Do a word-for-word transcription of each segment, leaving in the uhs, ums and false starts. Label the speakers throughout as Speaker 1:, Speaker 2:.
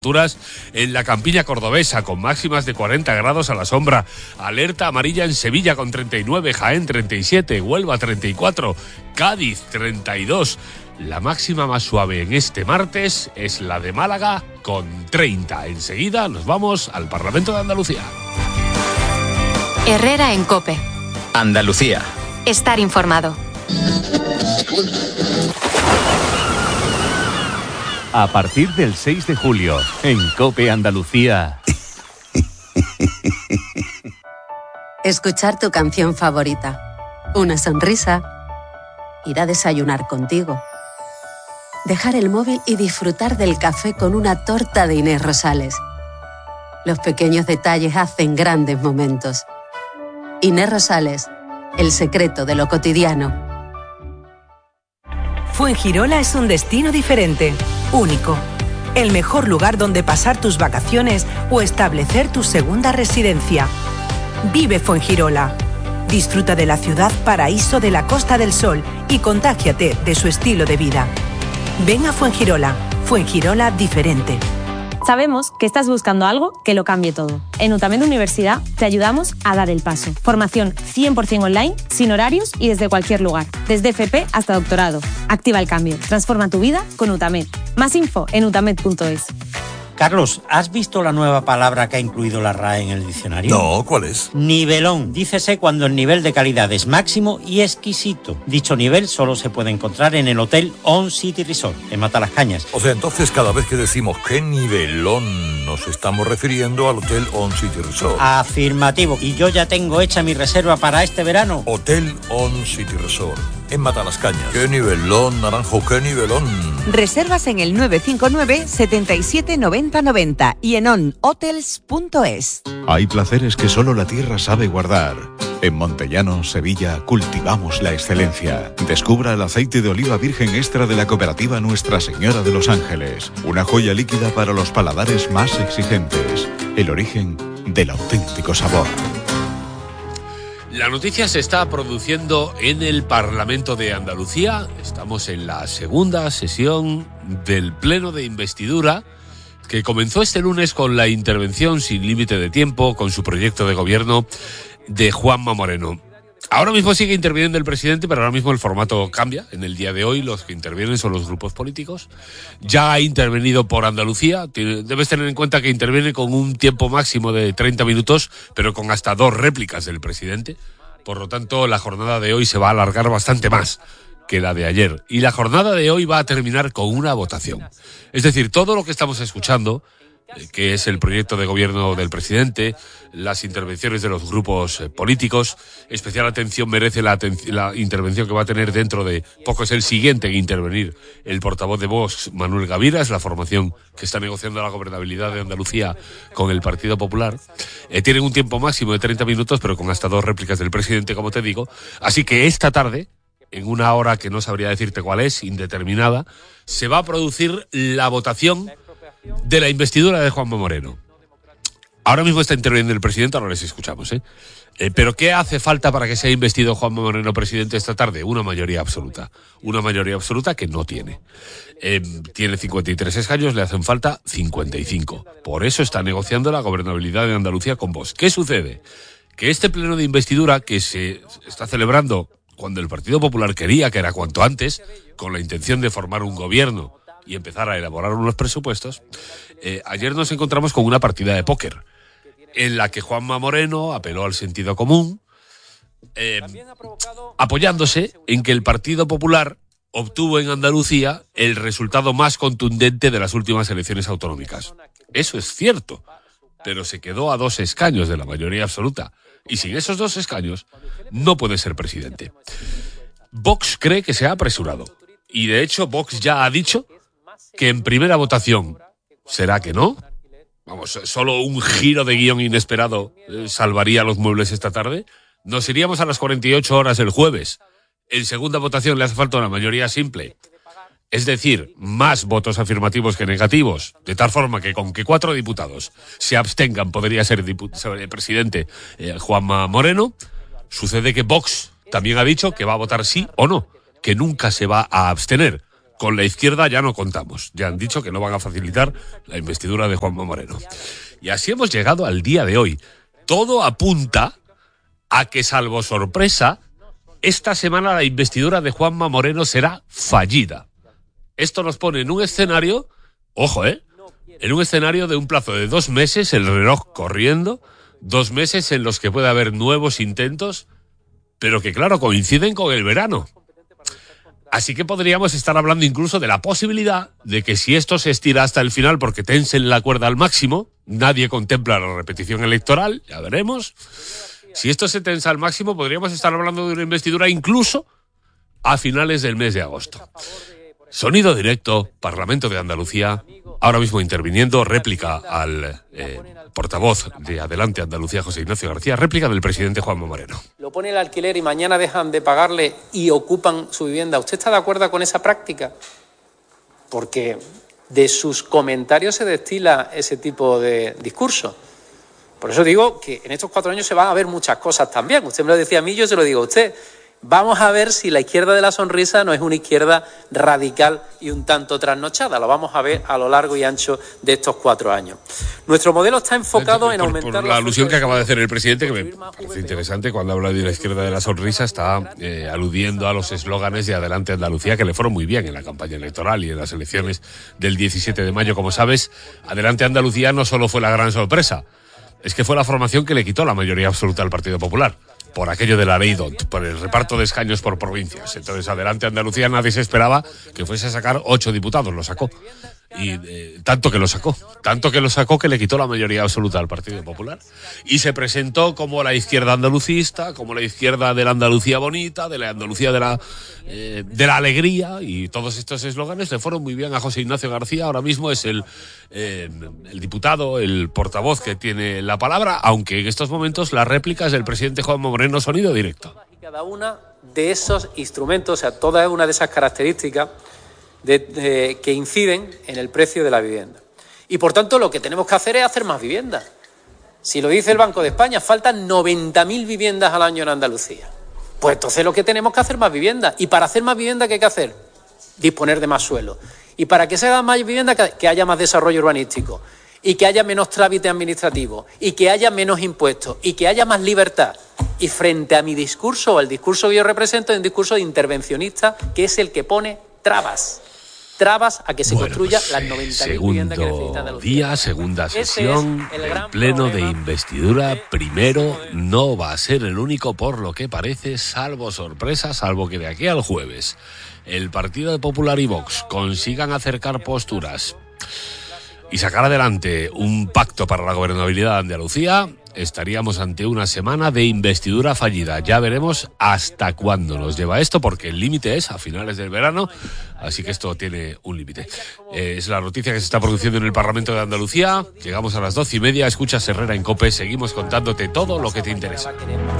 Speaker 1: En la campiña cordobesa con máximas de cuarenta grados a la sombra, alerta amarilla en Sevilla con treinta y nueve, Jaén treinta y siete, Huelva treinta y cuatro, Cádiz treinta y dos. La máxima más suave en este martes es la de Málaga con treinta. Enseguida nos vamos al Parlamento de Andalucía.
Speaker 2: Herrera en COPE.
Speaker 3: Andalucía.
Speaker 2: Estar informado.
Speaker 4: A partir del seis de julio, en COPE Andalucía.
Speaker 5: Escuchar tu canción favorita, una sonrisa, ir a desayunar contigo, dejar el móvil y disfrutar del café con una torta de Inés Rosales. Los pequeños detalles hacen grandes momentos. Inés Rosales, el secreto de lo cotidiano.
Speaker 6: Fuengirola es un destino diferente, único. El mejor lugar donde pasar tus vacaciones o establecer tu segunda residencia. Vive Fuengirola. Disfruta de la ciudad paraíso de la Costa del Sol y contágiate de su estilo de vida. Ven a Fuengirola. Fuengirola diferente.
Speaker 7: Sabemos que estás buscando algo que lo cambie todo. En UTAMED Universidad te ayudamos a dar el paso. Formación cien por ciento online, sin horarios y desde cualquier lugar. Desde F P hasta doctorado. Activa el cambio. Transforma tu vida con UTAMED. Más info en utamed punto es.
Speaker 8: Carlos, ¿has visto la nueva palabra que ha incluido la R A E en el diccionario?
Speaker 9: No, ¿cuál es?
Speaker 8: Nivelón. Dícese cuando el nivel de calidad es máximo y exquisito. Dicho nivel solo se puede encontrar en el Hotel On City Resort, en Matalascañas.
Speaker 9: O sea, entonces cada vez que decimos qué nivelón, nos estamos refiriendo al Hotel On City Resort.
Speaker 8: Afirmativo. Y yo ya tengo hecha mi reserva para este verano.
Speaker 9: Hotel On City Resort, en Matalascañas. ¡Qué nivelón, Naranjo, qué nivelón!
Speaker 10: Reservas en el nueve cinco nueve, setenta y siete, noventa, noventa y en on hotels punto es.
Speaker 11: Hay placeres que solo la tierra sabe guardar. En Montellano, Sevilla, cultivamos la excelencia. Descubra el aceite de oliva virgen extra de la cooperativa Nuestra Señora de los Ángeles. Una joya líquida para los paladares más exigentes. El origen del auténtico sabor.
Speaker 1: La noticia se está produciendo en el Parlamento de Andalucía. Estamos en la segunda sesión del Pleno de Investidura, que comenzó este lunes con la intervención sin límite de tiempo con su proyecto de gobierno de Juanma Moreno. Ahora mismo sigue interviniendo el presidente, pero ahora mismo el formato cambia. En el día de hoy los que intervienen son los grupos políticos. Ya ha intervenido por Andalucía. Debes tener en cuenta que interviene con un tiempo máximo de treinta minutos, pero con hasta dos réplicas del presidente. Por lo tanto, la jornada de hoy se va a alargar bastante más que la de ayer. Y la jornada de hoy va a terminar con una votación. Es decir, todo lo que estamos escuchando, que es el proyecto de gobierno del presidente, las intervenciones de los grupos eh, políticos. Especial atención merece la, aten- la intervención que va a tener dentro de poco, es el siguiente en intervenir el portavoz de Vox, Manuel Gaviras, la formación que está negociando la gobernabilidad de Andalucía con el Partido Popular. Eh, tienen un tiempo máximo de treinta minutos, pero con hasta dos réplicas del presidente, como te digo. Así que esta tarde, en una hora que no sabría decirte cuál es, indeterminada, se va a producir la votación de la investidura de Juanma Moreno. Ahora mismo está interviniendo el presidente, ahora les escuchamos, ¿eh? Eh, pero ¿qué hace falta para que sea investido Juanma Moreno presidente esta tarde? Una mayoría absoluta. Una mayoría absoluta que no tiene. Eh, tiene cincuenta y tres escaños, le hacen falta cincuenta y cinco. Por eso está negociando la gobernabilidad de Andalucía con Vox. ¿Qué sucede? Que este pleno de investidura que se está celebrando cuando el Partido Popular quería que era cuanto antes, con la intención de formar un gobierno y empezar a elaborar unos presupuestos, eh, ayer nos encontramos con una partida de póker en la que Juanma Moreno apeló al sentido común, eh, apoyándose en que el Partido Popular obtuvo en Andalucía el resultado más contundente de las últimas elecciones autonómicas. Eso es cierto, pero se quedó a dos escaños de la mayoría absoluta, y sin esos dos escaños no puede ser presidente. Vox cree que se ha apresurado, y de hecho Vox ya ha dicho que en primera votación será que no. Vamos, solo un giro de guión inesperado eh, salvaría los muebles esta tarde. Nos iríamos a las cuarenta y ocho horas el jueves. En segunda votación le hace falta una mayoría simple. Es decir, más votos afirmativos que negativos. De tal forma que con que cuatro diputados se abstengan podría ser dipu- ser presidente eh, Juanma Moreno. Sucede que Vox también ha dicho que va a votar sí o no, que nunca se va a abstener, con la izquierda ya no contamos. Ya han dicho que no van a facilitar la investidura de Juanma Moreno. Y así hemos llegado al día de hoy. Todo apunta a que, salvo sorpresa, esta semana la investidura de Juanma Moreno será fallida. Esto nos pone en un escenario, ojo, ¿eh? En un escenario de un plazo de dos meses, el reloj corriendo, dos meses en los que puede haber nuevos intentos, pero que, claro, coinciden con el verano. Así que podríamos estar hablando incluso de la posibilidad de que, si esto se estira hasta el final porque tensen la cuerda al máximo, nadie contempla la repetición electoral, ya veremos. Si esto se tensa al máximo, podríamos estar hablando de una investidura incluso a finales del mes de agosto. Sonido directo, Parlamento de Andalucía. Ahora mismo interviniendo, réplica al eh, portavoz de Adelante Andalucía, José Ignacio García, réplica del presidente Juanma Moreno.
Speaker 2: Lo pone el alquiler y mañana dejan de pagarle y ocupan su vivienda. ¿Usted está de acuerdo con esa práctica? Porque de sus comentarios se destila ese tipo de discurso. Por eso digo que en estos cuatro años se van a ver muchas cosas también. Usted me lo decía a mí, yo se lo digo a usted. Vamos a ver si la izquierda de la sonrisa no es una izquierda radical y un tanto trasnochada. Lo vamos a ver a lo largo y ancho de estos cuatro años. Nuestro modelo está enfocado por, en aumentar...
Speaker 1: Por la alusión que acaba de hacer el presidente, que me parece interesante, cuando habla de la izquierda de la sonrisa, está eh, aludiendo a los eslóganes de Adelante Andalucía, que le fueron muy bien en la campaña electoral y en las elecciones del diecisiete de mayo. Como sabes, Adelante Andalucía no solo fue la gran sorpresa, es que fue la formación que le quitó la mayoría absoluta al Partido Popular, por aquello de la ley D O T, por el reparto de escaños por provincias. Entonces, Adelante Andalucía, nadie se esperaba que fuese a sacar ocho diputados, lo sacó. Y eh, tanto que lo sacó, tanto que lo sacó que le quitó la mayoría absoluta al Partido Popular. Y se presentó como la izquierda andalucista, como la izquierda de la Andalucía bonita, de la Andalucía de la, eh, de la alegría, y todos estos eslóganes le fueron muy bien a José Ignacio García. Ahora mismo es el, eh, el diputado, el portavoz que tiene la palabra, aunque en estos momentos las réplicas del presidente Juanma Moreno, sonido directo.
Speaker 2: Cada una de esos instrumentos, o sea, toda una de esas características De, de, que inciden en el precio de la vivienda. Y por tanto lo que tenemos que hacer es hacer más viviendas. Si lo dice el Banco de España, faltan noventa mil viviendas al año en Andalucía. Pues entonces lo que tenemos que hacer más viviendas. Y para hacer más vivienda, ¿qué hay que hacer? Disponer de más suelo. Y para que se haga más vivienda, que haya más desarrollo urbanístico. Y que haya menos trámite administrativo. Y que haya menos impuestos. Y que haya más libertad. Y frente a mi discurso, el discurso que yo represento, es un discurso de intervencionista, que es el que pone trabas. trabas a que se bueno, construya pues, las noventa mil viviendas que necesita Andalucía.
Speaker 1: Día, segunda sesión, es el, el pleno problema. De investidura. Primero, no va a ser el único, por lo que parece, salvo sorpresa, salvo que de aquí al jueves el Partido Popular y Vox consigan acercar posturas y sacar adelante un pacto para la gobernabilidad de Andalucía, estaríamos ante una semana de investidura fallida. Ya veremos hasta cuándo nos lleva esto, porque el límite es a finales del verano, así que esto tiene un límite. Eh, es la noticia que se está produciendo en el Parlamento de Andalucía. Llegamos a las doce y media, escuchas Herrera en COPE, seguimos contándote todo lo que te interesa.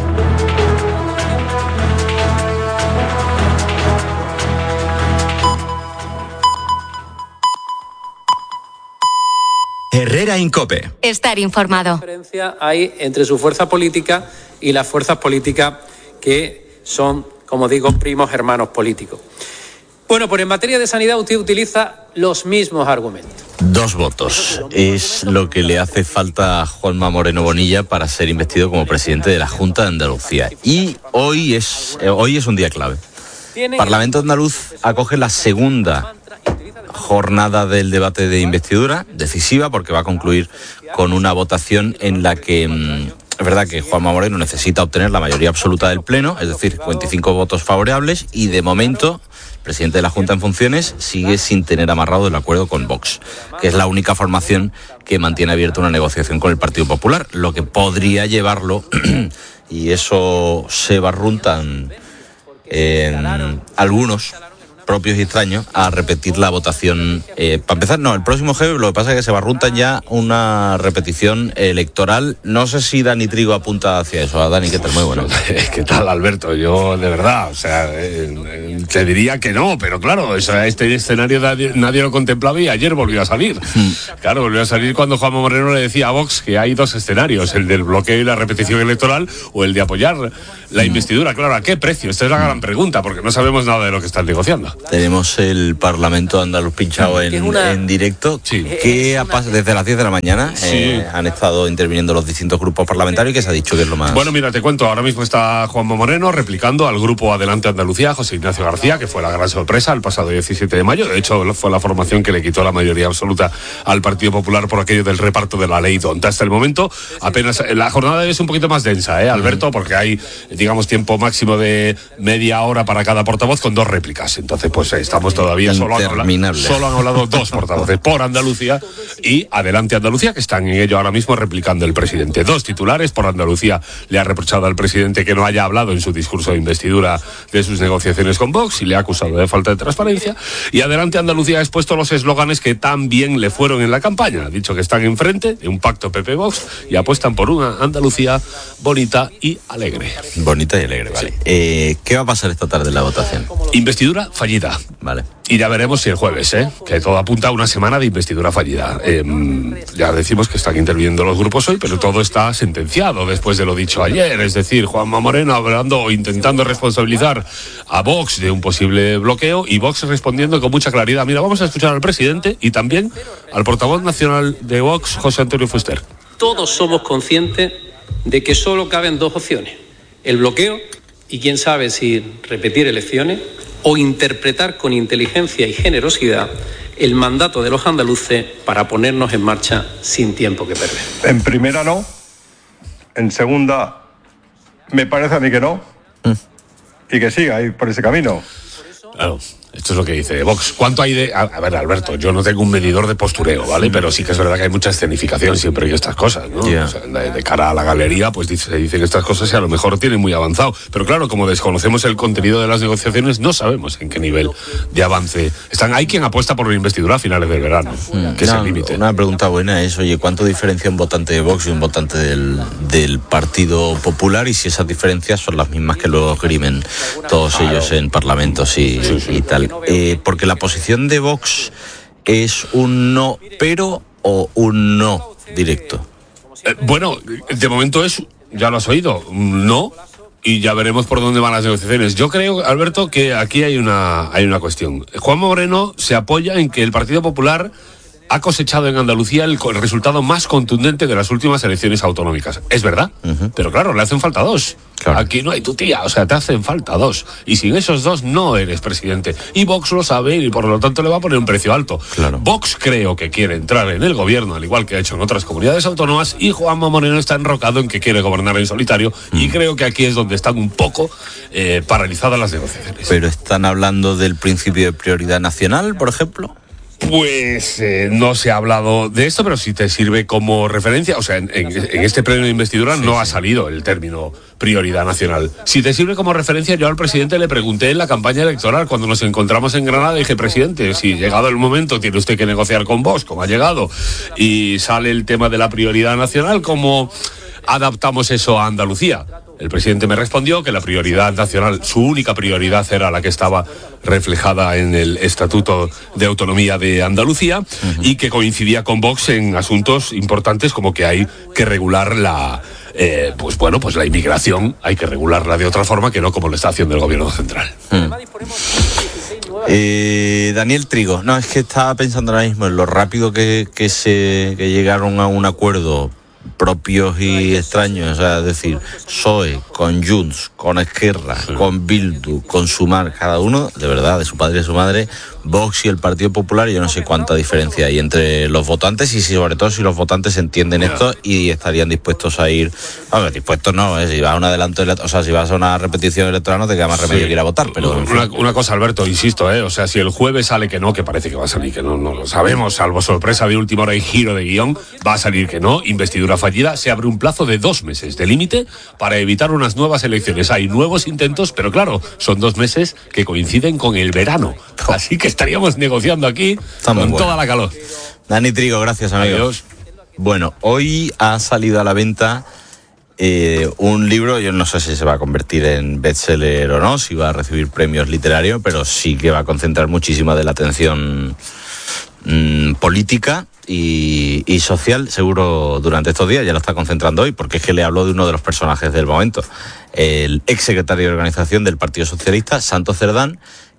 Speaker 3: Herrera en COPE.
Speaker 12: Estar informado.
Speaker 2: ¿Qué diferencia hay entre su fuerza política y las fuerzas políticas que son, como digo, primos hermanos políticos? Bueno, pues en materia de sanidad usted utiliza los mismos argumentos.
Speaker 3: Dos votos. Es lo que le hace falta a Juanma Moreno Bonilla para ser investido como presidente de la Junta de Andalucía. Y hoy es, hoy es un día clave. Parlamento andaluz acoge la segunda jornada del debate de investidura, decisiva porque va a concluir con una votación en la que mmm, es verdad que Juanma Moreno necesita obtener la mayoría absoluta del Pleno, es decir, cuarenta y cinco votos favorables, y de momento el presidente de la Junta en funciones sigue sin tener amarrado el acuerdo con Vox, que es la única formación que mantiene abierta una negociación con el Partido Popular, lo que podría llevarlo, y eso se barruntan en algunos propios y extraños, a repetir la votación. Eh, para empezar, no, el próximo jueves lo que pasa es que se barruntan ya una repetición electoral. No sé si Dani Trigo apunta hacia eso. A Dani, ¿qué tal? Muy bueno.
Speaker 1: ¿Qué tal, Alberto? Yo, de verdad, o sea, eh, te diría que no, pero claro, o sea, este escenario nadie, nadie lo contemplaba y ayer volvió a salir. Claro, volvió a salir cuando Juanma Moreno le decía a Vox que hay dos escenarios, el del bloqueo y la repetición electoral o el de apoyar la investidura, claro, ¿a qué precio? Esta es la gran pregunta, porque no sabemos nada de lo que están negociando.
Speaker 3: Tenemos el Parlamento andaluz pinchado en, una... en directo, sí. que ha pas- desde las diez de la mañana sí. eh, han estado interviniendo los distintos grupos parlamentarios y que se ha dicho que es lo más...
Speaker 1: Bueno, mira, te cuento, ahora mismo está Juanma Moreno replicando al grupo Adelante Andalucía, José Ignacio García, que fue la gran sorpresa el pasado diecisiete de mayo. De hecho, fue la formación que le quitó la mayoría absoluta al Partido Popular por aquello del reparto de la ley tonta. Hasta el momento, apenas la jornada es un poquito más densa, ¿eh, Alberto? Porque hay, digamos, tiempo máximo de media hora para cada portavoz con dos réplicas. Entonces, pues estamos todavía solo han, hablado, solo han hablado dos portavoces por Andalucía y Adelante Andalucía, que están en ello ahora mismo replicando el presidente. Dos titulares. Por Andalucía le ha reprochado al presidente que no haya hablado en su discurso de investidura de sus negociaciones con Vox y le ha acusado de falta de transparencia. Y Adelante Andalucía ha expuesto los eslóganes que tan bien le fueron en la campaña. Ha dicho que están enfrente de un pacto P P-Vox y apuestan por una Andalucía bonita y alegre.
Speaker 3: Bonita y alegre, vale. Sí. Eh, ¿Qué va a pasar esta tarde en la votación?
Speaker 1: Investidura fallida.
Speaker 3: Vale.
Speaker 1: Y ya veremos si el jueves, ¿eh? Que todo apunta a una semana de investidura fallida. Eh, ya decimos que están interviniendo los grupos hoy, pero todo está sentenciado después de lo dicho ayer. Es decir, Juanma Moreno hablando o intentando responsabilizar a Vox de un posible bloqueo y Vox respondiendo con mucha claridad. Mira, vamos a escuchar al presidente y también al portavoz nacional de Vox, José Antonio Fuster.
Speaker 2: Todos somos conscientes de que solo caben dos opciones: el bloqueo y quién sabe si repetir elecciones, o interpretar con inteligencia y generosidad el mandato de los andaluces para ponernos en marcha sin tiempo que perder.
Speaker 12: En primera no, en segunda me parece a mí que no, mm. y que siga ahí por ese camino.
Speaker 1: Claro. Esto es lo que dice Vox. ¿Cuánto hay de...? A, a ver, Alberto, yo no tengo un medidor de postureo, ¿vale? Pero sí que es verdad que hay mucha escenificación siempre y estas cosas, ¿no? Yeah. O sea, de, de cara a la galería, pues dice, se dicen estas cosas y a lo mejor tienen muy avanzado. Pero claro, como desconocemos el contenido de las negociaciones, no sabemos en qué nivel de avance están. Hay quien apuesta por una investidura a finales del verano, mm, que no, es el límite.
Speaker 3: Una pregunta buena es, oye, ¿cuánto diferencia un votante de Vox y un votante del, del Partido Popular? Y si esas diferencias son las mismas que luego esgrimen todos claro. ellos en parlamentos y, sí, sí. y tal. Eh, porque la posición de Vox es un no, pero o un no directo.
Speaker 1: Eh, bueno, de momento es, ya lo has oído, un no, y ya veremos por dónde van las negociaciones. Yo creo, Alberto, que aquí hay una, hay una cuestión. Juanma Moreno se apoya en que el Partido Popular ha cosechado en Andalucía el, el resultado más contundente de las últimas elecciones autonómicas. Es verdad, uh-huh. pero claro, le hacen falta dos. Claro. Aquí no hay tu tía, o sea, te hacen falta dos. Y sin esos dos no eres presidente. Y Vox lo sabe y por lo tanto le va a poner un precio alto.
Speaker 3: Claro.
Speaker 1: Vox creo que quiere entrar en el gobierno, al igual que ha hecho en otras comunidades autónomas, y Juanma Moreno está enrocado en que quiere gobernar en solitario. Mm. Y creo que aquí es donde están un poco eh, paralizadas las negociaciones.
Speaker 3: ¿Pero están hablando del principio de prioridad nacional, por ejemplo?
Speaker 1: Pues eh, no se ha hablado de esto, pero si te sirve como referencia, o sea, en, en, en este pleno de investidura sí, no sí. ha salido el término prioridad nacional. Si te sirve como referencia, yo al presidente le pregunté en la campaña electoral, cuando nos encontramos en Granada, dije, presidente, si llegado el momento tiene usted que negociar con Vox, como ha llegado, y sale el tema de la prioridad nacional, ¿cómo adaptamos eso a Andalucía? El presidente me respondió que la prioridad nacional, su única prioridad era la que estaba reflejada en el Estatuto de Autonomía de Andalucía uh-huh. y que coincidía con Vox en asuntos importantes como que hay que regular la, eh, pues bueno, pues la inmigración, hay que regularla de otra forma que no como lo está haciendo el gobierno central.
Speaker 3: Hmm. Eh, Daniel Trigo, no, es que estaba pensando ahora mismo en lo rápido que, que se que llegaron a un acuerdo propios y extraños, o sea, es decir, P S O E, con Junts, con Esquerra, sí. con Bildu, con Sumar, cada uno, de verdad, de su padre y de su madre, Vox y el Partido Popular, yo no sé cuánta diferencia hay entre los votantes y si, sobre todo si los votantes entienden yeah. esto y estarían dispuestos a ir, a ver, dispuestos no, ¿eh? Si vas a un adelanto, o sea, si vas a una repetición electoral no te queda más remedio sí. que ir a votar, pero...
Speaker 1: Una, una cosa, Alberto, insisto, ¿eh? O sea, si el jueves sale que no, que parece que va a salir que no, no lo sabemos, salvo sorpresa de última hora y giro de guión, va a salir que no, investidura fallida, se abre un plazo de dos meses de límite para evitar unas nuevas elecciones. Hay nuevos intentos, pero claro, son dos meses que coinciden con el verano, así que estaríamos negociando aquí Está con toda la calor.
Speaker 3: Dani Trigo, gracias, amigo.
Speaker 1: Adiós.
Speaker 3: Bueno, hoy ha salido a la venta eh, un libro, yo no sé si se va a convertir en bestseller o no, si va a recibir premios literarios, pero sí que va a concentrar muchísima de la atención mmm, política y, y social, seguro durante estos días, ya lo está concentrando hoy, porque es que le habló de uno de los personajes del momento, el exsecretario de Organización del Partido Socialista, Santos Cerdán,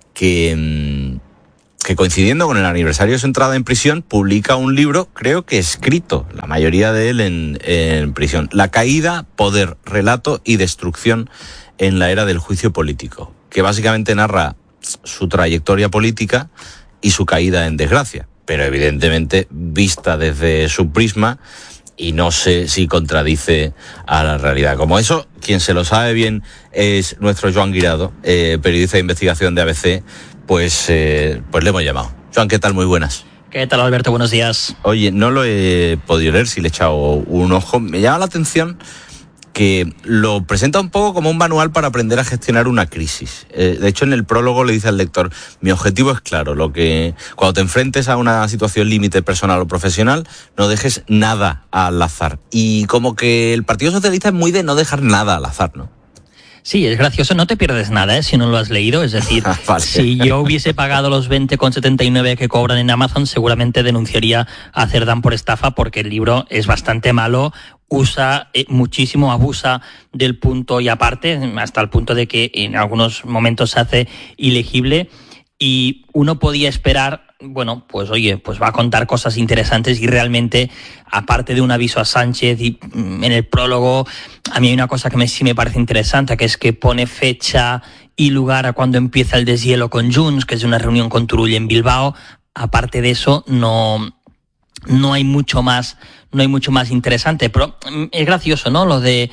Speaker 3: que, que coincidiendo con el aniversario de su entrada en prisión, publica un libro, creo que escrito, la mayoría de él en, en prisión, La caída, poder, relato y destrucción en la era del juicio político, que básicamente narra su trayectoria política y su caída en desgracia, pero evidentemente vista desde su prisma, y no sé si contradice a la realidad. Como eso, quien se lo sabe bien es nuestro Joan Guirado, eh, periodista de investigación de A B C, pues, eh, pues le hemos llamado. Joan, ¿qué tal? Muy buenas.
Speaker 13: ¿Qué tal, Alberto? Buenos días.
Speaker 3: Oye, no lo he podido leer, si le he echado un ojo. Me llama la atención que lo presenta un poco como un manual para aprender a gestionar una crisis. Eh, de hecho, en el prólogo le dice al lector, mi objetivo es claro, lo que cuando te enfrentes a una situación límite personal o profesional, no dejes nada al azar. Y como que el Partido Socialista es muy de no dejar nada al azar, ¿no?
Speaker 13: Sí, es gracioso, no te pierdes nada, ¿eh? Si no lo has leído, es decir, vale. Si yo hubiese pagado los veinte con setenta y nueve que cobran en Amazon, seguramente denunciaría a Cerdán por estafa, porque el libro es bastante malo, usa eh, muchísimo, abusa del punto y aparte, hasta el punto de que en algunos momentos se hace ilegible, y uno podía esperar, bueno, pues oye, pues va a contar cosas interesantes, y realmente, aparte de un aviso a Sánchez, y en el prólogo, a mí hay una cosa que me, sí me parece interesante, que es que pone fecha y lugar a cuando empieza el deshielo con Junts, que es una reunión con Turull en Bilbao. Aparte de eso, no, no hay mucho más, no hay mucho más interesante, pero es gracioso, ¿no? Lo de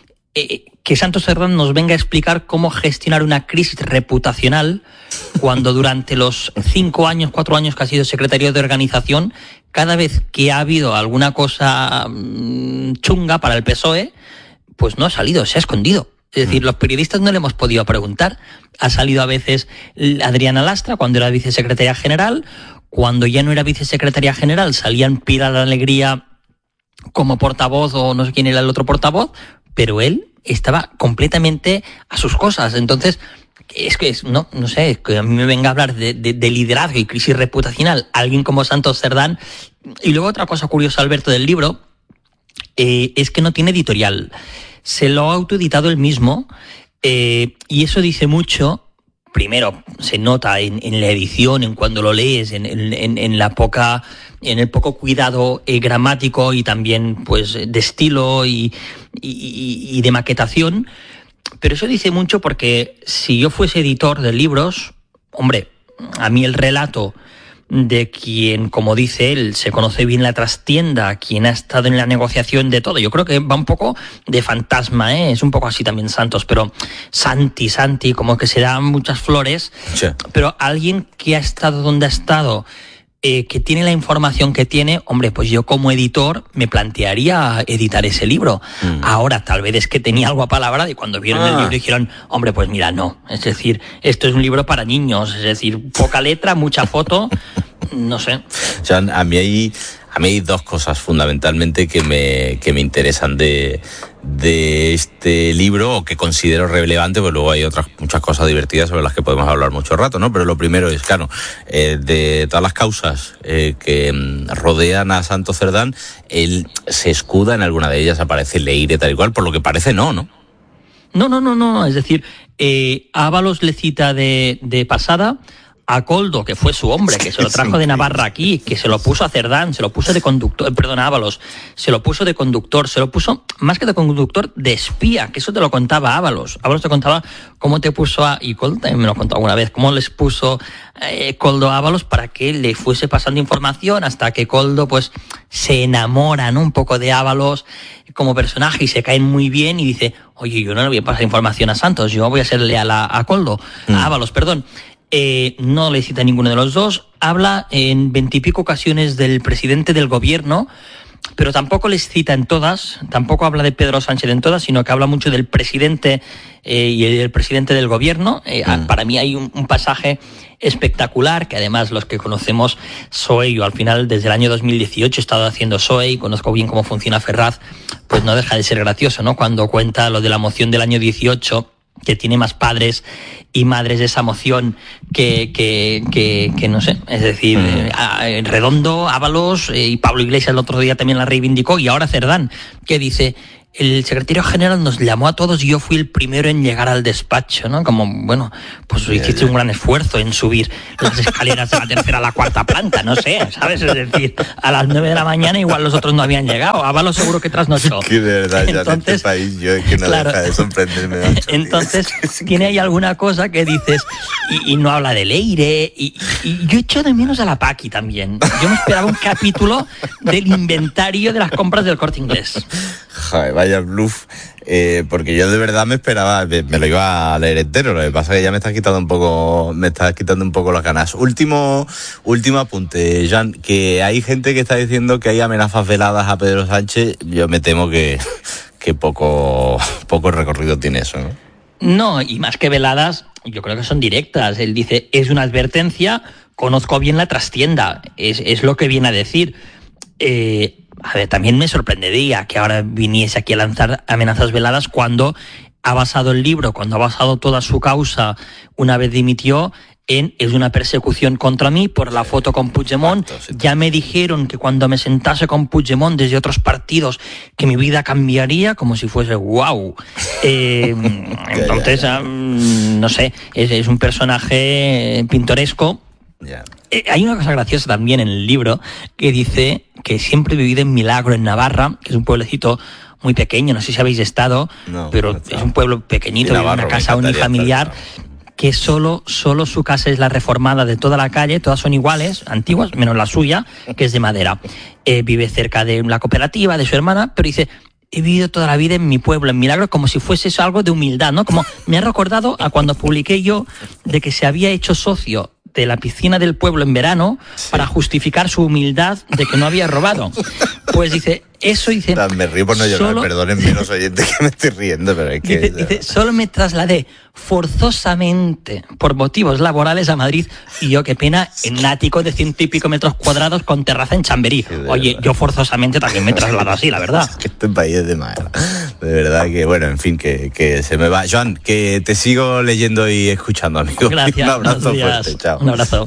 Speaker 13: eh, que Santos Cerdán nos venga a explicar cómo gestionar una crisis reputacional cuando durante los cinco años, cuatro años que ha sido secretario de organización, cada vez que ha habido alguna cosa chunga para el P S O E, pues no ha salido, se ha escondido. Es decir, los periodistas no le hemos podido preguntar. Ha salido a veces Adriana Lastra cuando era vicesecretaria general, cuando ya no era vicesecretaria general salían Pilar de Alegría como portavoz, o no sé quién era el otro portavoz, pero él estaba completamente a sus cosas. Entonces, es que, es, no no sé, es que a mí me venga a hablar de, de, de liderazgo y crisis reputacional alguien como Santos Cerdán. Y luego otra cosa curiosa, Alberto, del libro, eh, es que no tiene editorial. Se lo ha autoeditado él mismo, eh, y eso dice mucho. Primero, se nota en, en la edición, en cuando lo lees, en, en, en la poca, en el poco cuidado eh, gramático, y también pues de estilo y, y, y de maquetación. Pero eso dice mucho, porque si yo fuese editor de libros, hombre, a mí el relato de quien, como dice él, se conoce bien la trastienda, quien ha estado en la negociación de todo, yo creo que va un poco de fantasma, ¿eh? Es un poco así también Santos, pero Santi, Santi, como que se dan muchas flores, sí. Pero alguien que ha estado donde ha estado, eh, que tiene la información que tiene, hombre, pues yo como editor me plantearía editar ese libro. Mm. Ahora, tal vez es que tenía algo a palabra, y cuando vieron ah. el libro dijeron, hombre, pues mira, no. Es decir, esto es un libro para niños, es decir, poca letra, mucha foto, no sé.
Speaker 3: O sea, a mí hay, a mí hay dos cosas fundamentalmente que me, que me interesan de, de este libro, o que considero relevante, pues luego hay otras muchas cosas divertidas sobre las que podemos hablar mucho rato, ¿no? Pero lo primero es, claro, eh, de todas las causas eh, que rodean a Santos Cerdán, él se escuda en alguna de ellas, aparece Leire, tal y cual, por lo que parece no, ¿no?
Speaker 13: No, no, no, no, es decir, eh, Ábalos le cita de, de pasada a Koldo, que fue su hombre, que se lo trajo de Navarra aquí, que se lo puso a Cerdán, se lo puso de conductor, perdón, a Ábalos, se lo puso de conductor, se lo puso, más que de conductor, de espía, que eso te lo contaba Ábalos. Ábalos te contaba cómo te puso a, y Koldo también me lo contó alguna vez, cómo les puso eh, Koldo a Ábalos para que le fuese pasando información, hasta que Koldo, pues, se enamora, ¿no?, un poco de Ábalos como personaje, y se caen muy bien, y dice, oye, yo no le voy a pasar información a Santos, yo voy a ser leal a, a Koldo, mm. a Ábalos, perdón. Eh, no le cita a ninguno de los dos, habla en veintipico ocasiones del presidente del gobierno, pero tampoco les cita en todas, tampoco habla de Pedro Sánchez en todas, sino que habla mucho del presidente eh, y el presidente del gobierno. Eh, mm. Para mí hay un, un pasaje espectacular, que además los que conocemos S O E, yo al final desde el año dos mil dieciocho he estado haciendo S O E y conozco bien cómo funciona Ferraz, pues no deja de ser gracioso, ¿no? Cuando cuenta lo de la moción del año dieciocho, que tiene más padres y madres de esa moción que, que, que, que no sé, es decir, mm. eh, Redondo, Ábalos eh, y Pablo Iglesias el otro día también la reivindicó, y ahora Cerdán, que dice: el secretario general nos llamó a todos y yo fui el primero en llegar al despacho, ¿no? Como, bueno, pues hiciste yeah. un gran esfuerzo en subir las escaleras de la tercera a la cuarta planta, no sé, ¿sabes? Es decir, a las nueve de la mañana igual los otros no habían llegado, Ábalos seguro que trasnochó.
Speaker 3: Que de verdad, ya en este país yo es que no claro, deja de sorprenderme mucho.
Speaker 13: Entonces, tiene ahí alguna cosa que dices, y, y no habla de Leire, y, y yo echo de menos a la Paqui también. Yo me esperaba un capítulo del inventario de las compras del Corte Inglés.
Speaker 3: Joder, vaya bluff, eh, porque yo de verdad me esperaba, me, me lo iba a leer entero, lo que pasa es que ya me estás quitando un poco, me estás quitando un poco las ganas. Último, último apunte, Jan, que hay gente que está diciendo que hay amenazas veladas a Pedro Sánchez, yo me temo que, que poco, poco recorrido tiene eso, ¿no?
Speaker 13: No, y más que veladas, yo creo que son directas. Él dice, es una advertencia, conozco bien la trastienda, es, es lo que viene a decir. Eh, a ver, también me sorprendería que ahora viniese aquí a lanzar amenazas veladas cuando ha basado el libro, cuando ha basado toda su causa una vez dimitió, en es una persecución contra mí por la foto con Puigdemont. Ya me dijeron que cuando me sentase con Puigdemont desde otros partidos que mi vida cambiaría, como si fuese wow. Eh, entonces, um, no sé, es, es un personaje pintoresco.
Speaker 3: Yeah.
Speaker 13: Eh, hay una cosa graciosa también en el libro que dice que siempre he vivido en Milagro, en Navarra, que es un pueblecito muy pequeño, no sé si habéis estado, no, pero no es un pueblo pequeñito, de una casa unifamiliar, que solo, solo su casa es la reformada de toda la calle, todas son iguales, antiguas, menos la suya, que es de madera. Eh, vive cerca de la cooperativa de su hermana, pero dice, he vivido toda la vida en mi pueblo, en Milagro, como si fuese eso algo de humildad, ¿no? Como me ha recordado a cuando publiqué yo de que se había hecho socio de la piscina del pueblo en verano, sí, para justificar su humildad de que no había robado. Pues dice, eso dice...
Speaker 3: Me río por no llorar, solo... perdónenme los oyentes que me estoy riendo, pero es que...
Speaker 13: Dice, dice, solo me trasladé forzosamente por motivos laborales a Madrid, y yo, qué pena, en un ático de ciento y pico metros cuadrados con terraza en Chamberí. Sí, Oye, verdad. Yo forzosamente también me traslado así, la verdad.
Speaker 3: Es que este país es de madera. De verdad que, bueno, en fin, que, que se me va. Joan, que te sigo leyendo y escuchando, amigo.
Speaker 13: Gracias.
Speaker 3: Un abrazo fuerte, chao.
Speaker 13: Un abrazo.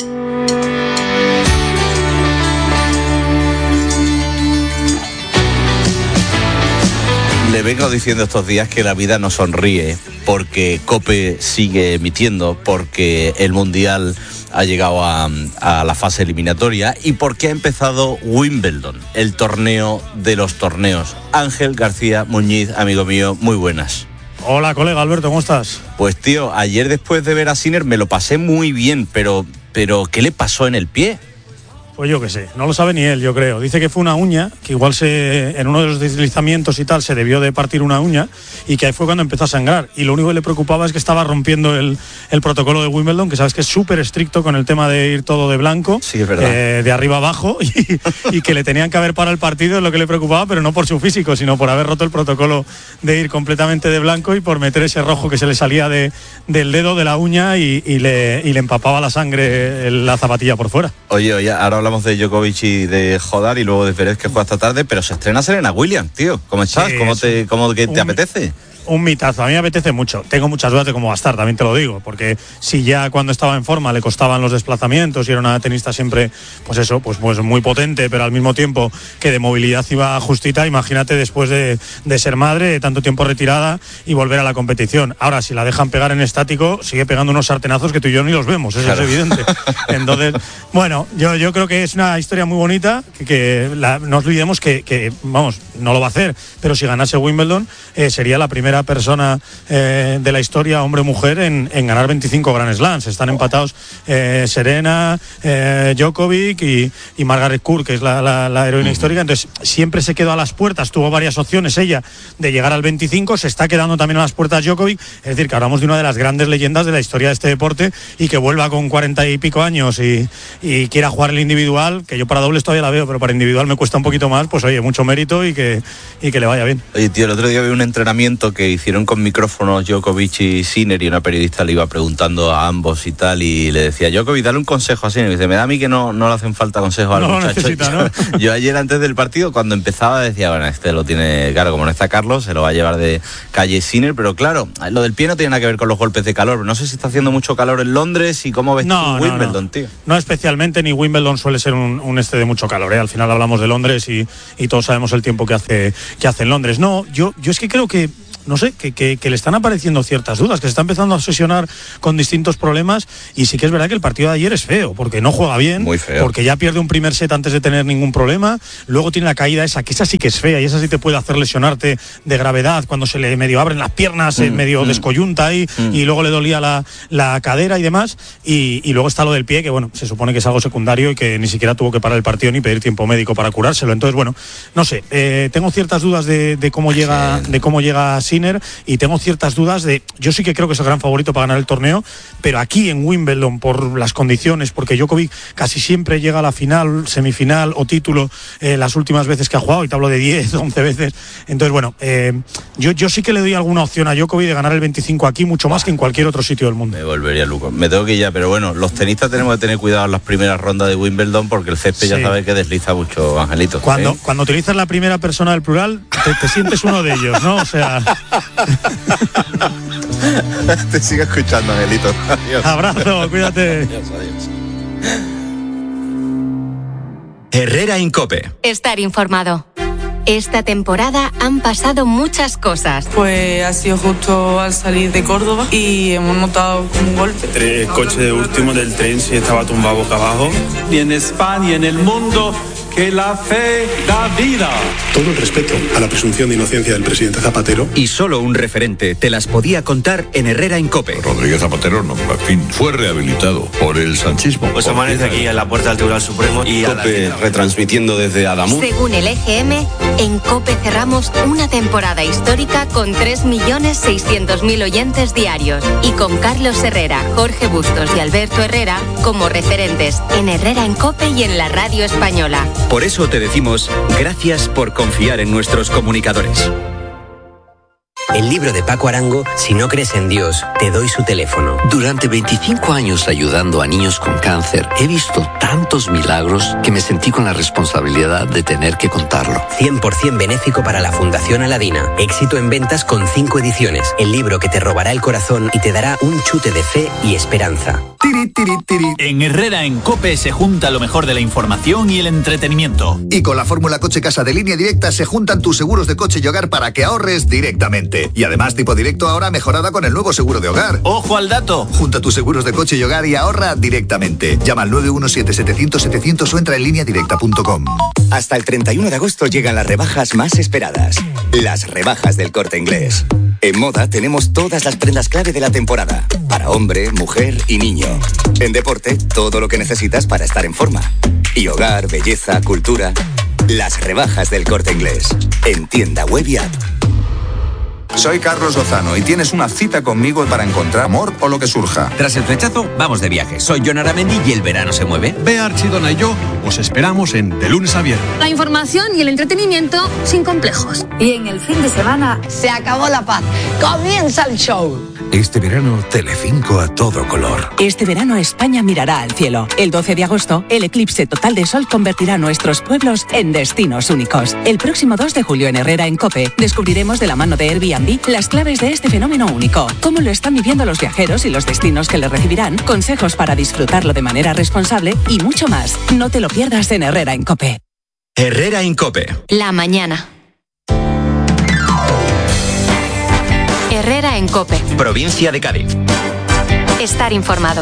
Speaker 3: Le vengo diciendo estos días que la vida no sonríe porque COPE sigue emitiendo, porque el Mundial ha llegado a, a la fase eliminatoria y porque ha empezado Wimbledon, el torneo de los torneos. Ángel García Muñiz, amigo mío, muy buenas.
Speaker 14: Hola, colega Alberto, ¿cómo estás?
Speaker 3: Pues tío, ayer después de ver a Sinner me lo pasé muy bien, pero, pero ¿qué le pasó en el pie?
Speaker 14: Pues yo qué sé, no lo sabe ni él, yo creo. Dice que fue una uña, que igual se, en uno de los deslizamientos y tal se debió de partir una uña, y que ahí fue cuando empezó a sangrar. Y lo único que le preocupaba es que estaba rompiendo el, el protocolo de Wimbledon, que sabes que es súper estricto con el tema de ir todo de blanco,
Speaker 3: sí, es verdad.
Speaker 14: Eh, de arriba abajo, y, y que le tenían que haber parado el partido, es lo que le preocupaba, pero no por su físico, sino por haber roto el protocolo de ir completamente de blanco y por meter ese rojo que se le salía de, del dedo, de la uña, y, y, le, y le empapaba la sangre la zapatilla por fuera.
Speaker 3: Oye, oye, ahora hablamos de Djokovic y de Jodar y luego de Pérez, que juega esta tarde, pero se estrena Serena Williams, tío. ¿Cómo estás? Sí, ¿Cómo te, cómo que te un... apetece?
Speaker 14: Un mitazo, a mí me apetece mucho. Tengo muchas dudas de cómo va a estar, también te lo digo, porque si ya cuando estaba en forma le costaban los desplazamientos y era una tenista siempre, pues eso, pues, pues muy potente, pero al mismo tiempo que de movilidad iba justita, imagínate después de, de ser madre, de tanto tiempo retirada y volver a la competición. Ahora, si la dejan pegar en estático, sigue pegando unos sartenazos que tú y yo ni los vemos, eso claro. Es evidente. Entonces, bueno, yo, yo creo que es una historia muy bonita, que, que la, no olvidemos que, que, vamos, no lo va a hacer, pero si ganase Wimbledon, eh, sería la primera persona eh, de la historia, hombre o mujer, en, en ganar veinticinco Grand Slams. Están empatados eh, Serena, eh, Djokovic y, y Margaret Court, que es la, la, la heroína uh-huh. histórica. Entonces siempre se quedó a las puertas, tuvo varias opciones ella de llegar al veinticinco, se está quedando también a las puertas Djokovic, es decir, que hablamos de una de las grandes leyendas de la historia de este deporte, y que vuelva con cuarenta y pico años y, y quiera jugar el individual, que yo para dobles todavía la veo, pero para individual me cuesta un poquito más, pues oye, mucho mérito y que, y que le vaya bien.
Speaker 3: Oye, tío, el otro día vi un entrenamiento que que hicieron con micrófonos Djokovic y Sinner, y una periodista le iba preguntando a ambos y tal, y le decía, Djokovic, dale un consejo a Sinner. Y dice, me da a mí que no, no le hacen falta consejos al
Speaker 14: no
Speaker 3: muchacho.
Speaker 14: Necesita, ¿no?
Speaker 3: yo, yo ayer antes del partido, cuando empezaba, decía, bueno, este lo tiene, claro, como no está Carlos, se lo va a llevar de calle Sinner, pero claro, lo del pie no tiene nada que ver con los golpes de calor. No sé si está haciendo mucho calor en Londres y cómo ves
Speaker 14: no,
Speaker 3: tú
Speaker 14: no,
Speaker 3: Wimbledon,
Speaker 14: no.
Speaker 3: tío.
Speaker 14: No especialmente, ni Wimbledon suele ser un, un este de mucho calor, ¿eh? Al final hablamos de Londres y, y todos sabemos el tiempo que hace, que hace en Londres. No, yo, yo es que creo que no sé, que, que, que le están apareciendo ciertas dudas, que se está empezando a obsesionar con distintos problemas, y sí que es verdad que el partido de ayer es feo, porque no juega bien,
Speaker 3: muy feo,
Speaker 14: porque ya pierde un primer set antes de tener ningún problema, luego tiene la caída esa, que esa sí que es fea, y esa sí te puede hacer lesionarte de gravedad, cuando se le medio abren las piernas, mm, medio mm, descoyunta ahí, mm. y luego le dolía la, la cadera y demás, y, y luego está lo del pie, que bueno, se supone que es algo secundario y que ni siquiera tuvo que parar el partido ni pedir tiempo médico para curárselo. Entonces, bueno, no sé, eh, tengo ciertas dudas de, de cómo llega, de cómo llega Sinner, y tengo ciertas dudas de, yo sí que creo que es el gran favorito para ganar el torneo, pero aquí en Wimbledon, por las condiciones, porque Djokovic casi siempre llega a la final, semifinal o título eh, las últimas veces que ha jugado, y te hablo de diez, once veces. Entonces, bueno, eh, yo, yo sí que le doy alguna opción a Djokovic de ganar el veinticinco aquí, mucho más que en cualquier otro sitio del mundo.
Speaker 3: Me volvería loco. Me tengo que ir ya, pero bueno, los tenistas tenemos que tener cuidado en las primeras rondas de Wimbledon, porque el césped sí, ya sabes que desliza mucho, Angelito.
Speaker 14: Cuando,
Speaker 3: ¿eh?
Speaker 14: cuando utilizas la primera persona del plural, te, te sientes uno de ellos, ¿no? O sea...
Speaker 3: Te sigo escuchando, Angelito. Adiós.
Speaker 14: Abrazo, cuídate.
Speaker 3: Adiós, adiós.
Speaker 15: Herrera en COPE.
Speaker 16: Estar informado. Esta temporada han pasado muchas cosas.
Speaker 17: Pues ha sido justo al salir de Córdoba y hemos notado un golpe.
Speaker 18: El coche último del tren sí estaba tumbado boca abajo.
Speaker 19: Y en España y en el mundo, que la fe da vida.
Speaker 20: Todo el respeto a la presunción de inocencia del presidente Zapatero.
Speaker 15: Y solo un referente te las podía contar en Herrera en COPE.
Speaker 9: Rodríguez Zapatero, no, en fin, fue rehabilitado por el sanchismo.
Speaker 21: Pues amanece aquí en la puerta del Tribunal Supremo y
Speaker 22: COPE retransmitiendo desde Adamuz.
Speaker 16: Según el E G M, en COPE cerramos una temporada histórica con tres millones seiscientos mil oyentes diarios y con Carlos Herrera, Jorge Bustos y Alberto Herrera como referentes en Herrera en COPE y en la radio española.
Speaker 15: Por eso te decimos gracias por confiar en nuestros comunicadores.
Speaker 23: El libro de Paco Arango, Si no crees en Dios, te doy su teléfono.
Speaker 24: Durante veinticinco años ayudando a niños con cáncer, he visto tantos milagros que me sentí con la responsabilidad de tener que contarlo.
Speaker 23: cien por ciento benéfico para la Fundación Aladina. Éxito en ventas con cinco ediciones. El libro que te robará el corazón y te dará un chute de fe y esperanza.
Speaker 15: Tiri, tiri, tiri. En Herrera en COPE se junta lo mejor de la información y el entretenimiento.
Speaker 25: Y con la fórmula Coche Casa de Línea Directa se juntan tus seguros de coche y hogar para que ahorres directamente. Y además tipo directo ahora mejorada con el nuevo seguro de hogar.
Speaker 15: ¡Ojo al dato!
Speaker 25: Junta tus seguros de coche y hogar y ahorra directamente. Llama al nueve uno siete, setecientos, setecientos o entra en línea directa punto com.
Speaker 26: Hasta el treinta y uno de agosto llegan las rebajas más esperadas. Las rebajas del Corte Inglés. En moda tenemos todas las prendas clave de la temporada. Para hombre, mujer y niño. En deporte, todo lo que necesitas para estar en forma. Y hogar, belleza, cultura. Las rebajas del Corte Inglés. En tienda web y app.
Speaker 27: Soy Carlos Lozano y tienes una cita conmigo para encontrar amor o lo que surja.
Speaker 28: Tras el flechazo, vamos de viaje. Soy Jon Aramendi y el verano se mueve.
Speaker 29: Bea Archidona y yo os esperamos en De Lunes a Viernes.
Speaker 30: La información y el entretenimiento sin complejos.
Speaker 31: Y en el fin de semana se acabó la paz. Comienza el show.
Speaker 32: Este verano, Telecinco a todo color.
Speaker 10: Este verano España mirará al cielo. El doce de agosto, el eclipse total de sol convertirá nuestros pueblos en destinos únicos. El próximo dos de julio en Herrera en COPE descubriremos de la mano de Airbnb las claves de este fenómeno único. Cómo lo están viviendo los viajeros y los destinos que le recibirán, consejos para disfrutarlo de manera responsable y mucho más. No te lo pierdas en Herrera en COPE.
Speaker 15: Herrera en COPE.
Speaker 16: La mañana. Herrera en COPE.
Speaker 15: Provincia de Cádiz.
Speaker 16: Estar informado.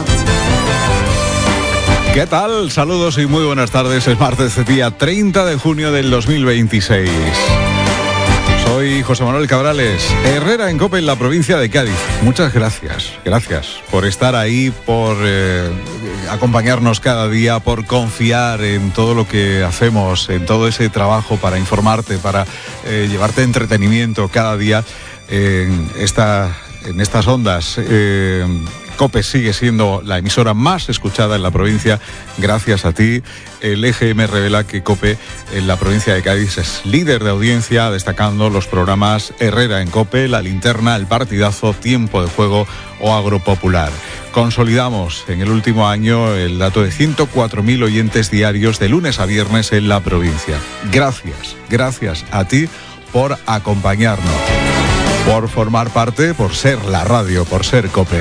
Speaker 11: ¿Qué tal? Saludos y muy buenas tardes. Es martes, día treinta de junio del dos mil veintiséis. Soy José Manuel Cabrales, Herrera en COPE en la provincia de Cádiz. Muchas gracias, gracias por estar ahí, por eh, acompañarnos cada día, por confiar en todo lo que hacemos, en todo ese trabajo para informarte, para eh, llevarte entretenimiento cada día en, esta, en estas ondas. Eh,
Speaker 1: COPE sigue siendo la emisora más escuchada en la provincia gracias a ti. El E G M revela que COPE en la provincia de Cádiz es líder de audiencia, destacando los programas Herrera en COPE, La Linterna, El Partidazo, Tiempo de Juego o Agropopular. Consolidamos en el último año el dato de ciento cuatro mil oyentes diarios de lunes a viernes en la provincia. Gracias, gracias a ti por acompañarnos, por formar parte, por ser la radio, por ser COPE.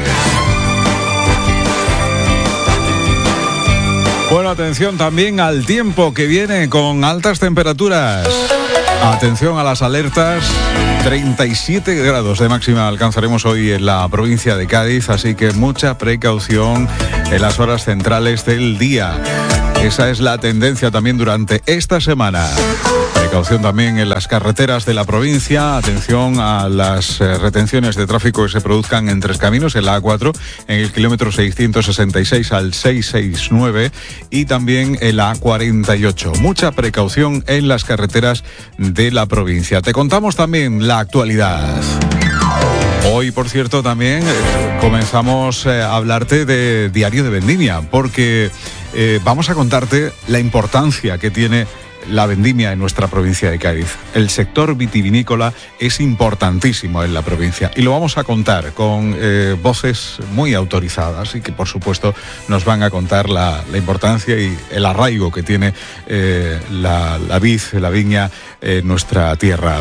Speaker 1: Bueno, atención también al tiempo que viene con altas temperaturas. Atención a las alertas. treinta y siete grados de máxima alcanzaremos hoy en la provincia de Cádiz, así que mucha precaución en las horas centrales del día. Esa es la tendencia también durante esta semana. Precaución también en las carreteras de la provincia. Atención a las eh, retenciones de tráfico que se produzcan en tres caminos, en la A cuatro, en el kilómetro seiscientos sesenta y seis al seiscientos sesenta y nueve y también en la A cuarenta y ocho. Mucha precaución en las carreteras de la provincia. Te contamos también la actualidad. Hoy, por cierto, también eh, comenzamos eh, a hablarte de Diario de Vendimia, porque eh, vamos a contarte la importancia que tiene la vendimia en nuestra provincia de Cádiz. El sector vitivinícola es importantísimo en la provincia y lo vamos a contar con eh, voces muy autorizadas y que por supuesto nos van a contar la, la importancia y el arraigo que tiene eh, la, la vid, la viña en nuestra tierra.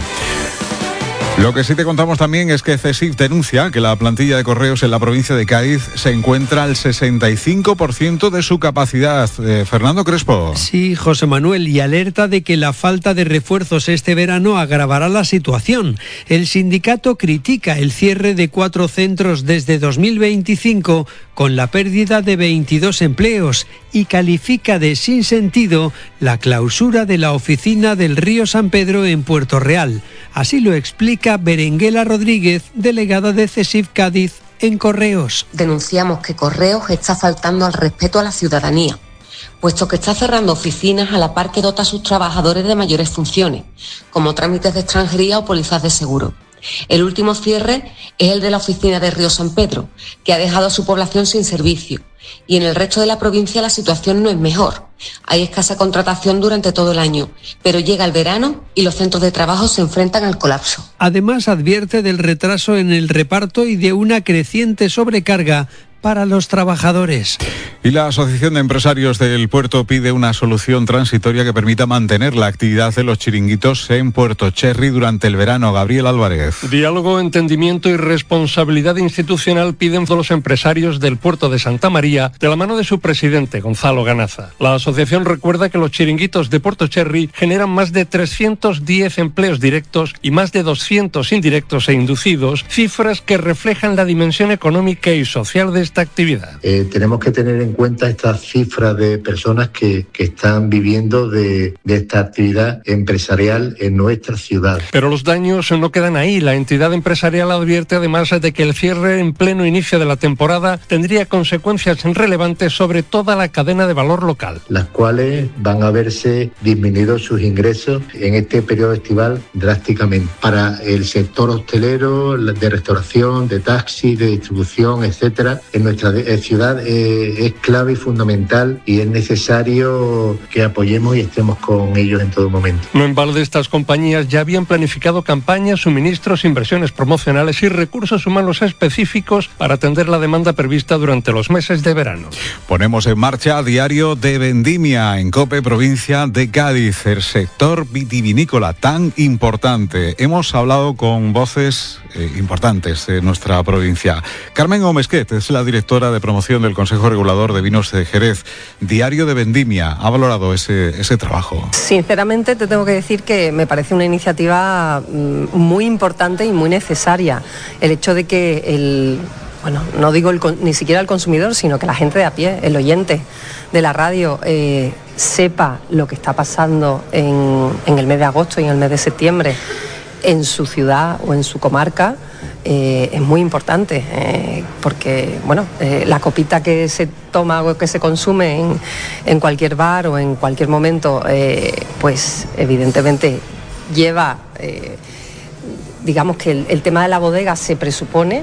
Speaker 1: Lo que sí te contamos también es que CESIF denuncia que la plantilla de correos en la provincia de Cádiz se encuentra al sesenta y cinco por ciento de su capacidad. Eh, Fernando Crespo.
Speaker 2: Sí, José Manuel, y alerta de que la falta de refuerzos este verano agravará la situación. El sindicato critica el cierre de cuatro centros desde dos mil veinticinco con la pérdida de veintidós empleos y califica de sinsentido la clausura de la oficina del Río San Pedro en Puerto Real. Así lo explica Berenguela Rodríguez, delegada de CESIF Cádiz en Correos.
Speaker 3: Denunciamos que Correos está faltando al respeto a la ciudadanía, puesto que está cerrando oficinas a la par que dota a sus trabajadores de mayores funciones, como trámites de extranjería o pólizas de seguro. El último cierre es el de la oficina de Río San Pedro, que ha dejado a su población sin servicio. Y en el resto de la provincia la situación no es mejor. Hay escasa contratación durante todo el año, pero llega el verano y los centros de trabajo se enfrentan al colapso.
Speaker 2: Además, advierte del retraso en el reparto y de una creciente sobrecarga para los trabajadores.
Speaker 1: Y la Asociación de Empresarios del Puerto pide una solución transitoria que permita mantener la actividad de los chiringuitos en Puerto Cherry durante el verano. Gabriel Álvarez.
Speaker 4: Diálogo, entendimiento y responsabilidad institucional piden los empresarios del puerto de Santa María de la mano de su presidente, Gonzalo Ganaza. La asociación recuerda que los chiringuitos de Puerto Cherry generan más de trescientos diez empleos directos y más de doscientos indirectos e inducidos, cifras que reflejan la dimensión económica y social de esta actividad.
Speaker 5: Eh, tenemos que tener en cuenta esta cifra de personas que, que están viviendo de, de esta actividad empresarial en nuestra ciudad.
Speaker 4: Pero los daños no quedan ahí. La entidad empresarial advierte además de que el cierre en pleno inicio de la temporada tendría consecuencias relevantes sobre toda la cadena de valor local,
Speaker 5: las cuales van a verse disminuidos sus ingresos en este periodo estival drásticamente. Para el sector hostelero, de restauración, de taxi, de distribución, etcétera, en nuestra ciudad eh, es clave y fundamental y es necesario que apoyemos y estemos con ellos en todo momento.
Speaker 4: No en balde estas compañías ya habían planificado campañas, suministros, inversiones promocionales y recursos humanos específicos para atender la demanda prevista durante los meses de verano.
Speaker 1: Ponemos en marcha Diario de Vendimia en COPE, provincia de Cádiz, el sector vitivinícola tan importante. Hemos hablado con voces eh, importantes de nuestra provincia. Carmen Gómez-Quet es la directora de promoción del Consejo Regulador de Vinos de Jerez. Diario de Vendimia ha valorado ese, ese trabajo.
Speaker 6: Sinceramente te tengo que decir que me parece una iniciativa muy importante y muy necesaria. El hecho de que el... Bueno, no digo el, ni siquiera el consumidor, sino que la gente de a pie, el oyente de la radio, eh, sepa lo que está pasando en, en el mes de agosto y en el mes de septiembre en su ciudad o en su comarca, eh, es muy importante, eh, porque bueno, eh, la copita que se toma o que se consume en, en cualquier bar o en cualquier momento, eh, pues evidentemente lleva, eh, digamos que el, el tema de la bodega se presupone,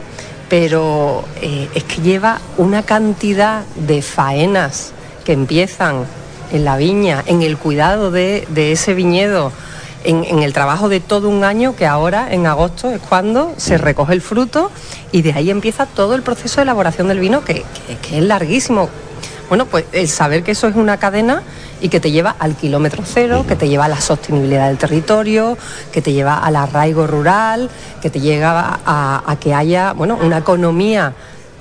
Speaker 6: pero eh, es que lleva una cantidad de faenas que empiezan en la viña, en el cuidado de, de ese viñedo, en, en el trabajo de todo un año, que ahora en agosto es cuando se recoge el fruto y de ahí empieza todo el proceso de elaboración del vino, que, que, que es larguísimo. Bueno, pues el saber que eso es una cadena y que te lleva al kilómetro cero, que te lleva a la sostenibilidad del territorio, que te lleva al arraigo rural, que te lleva a, a que haya, bueno, una economía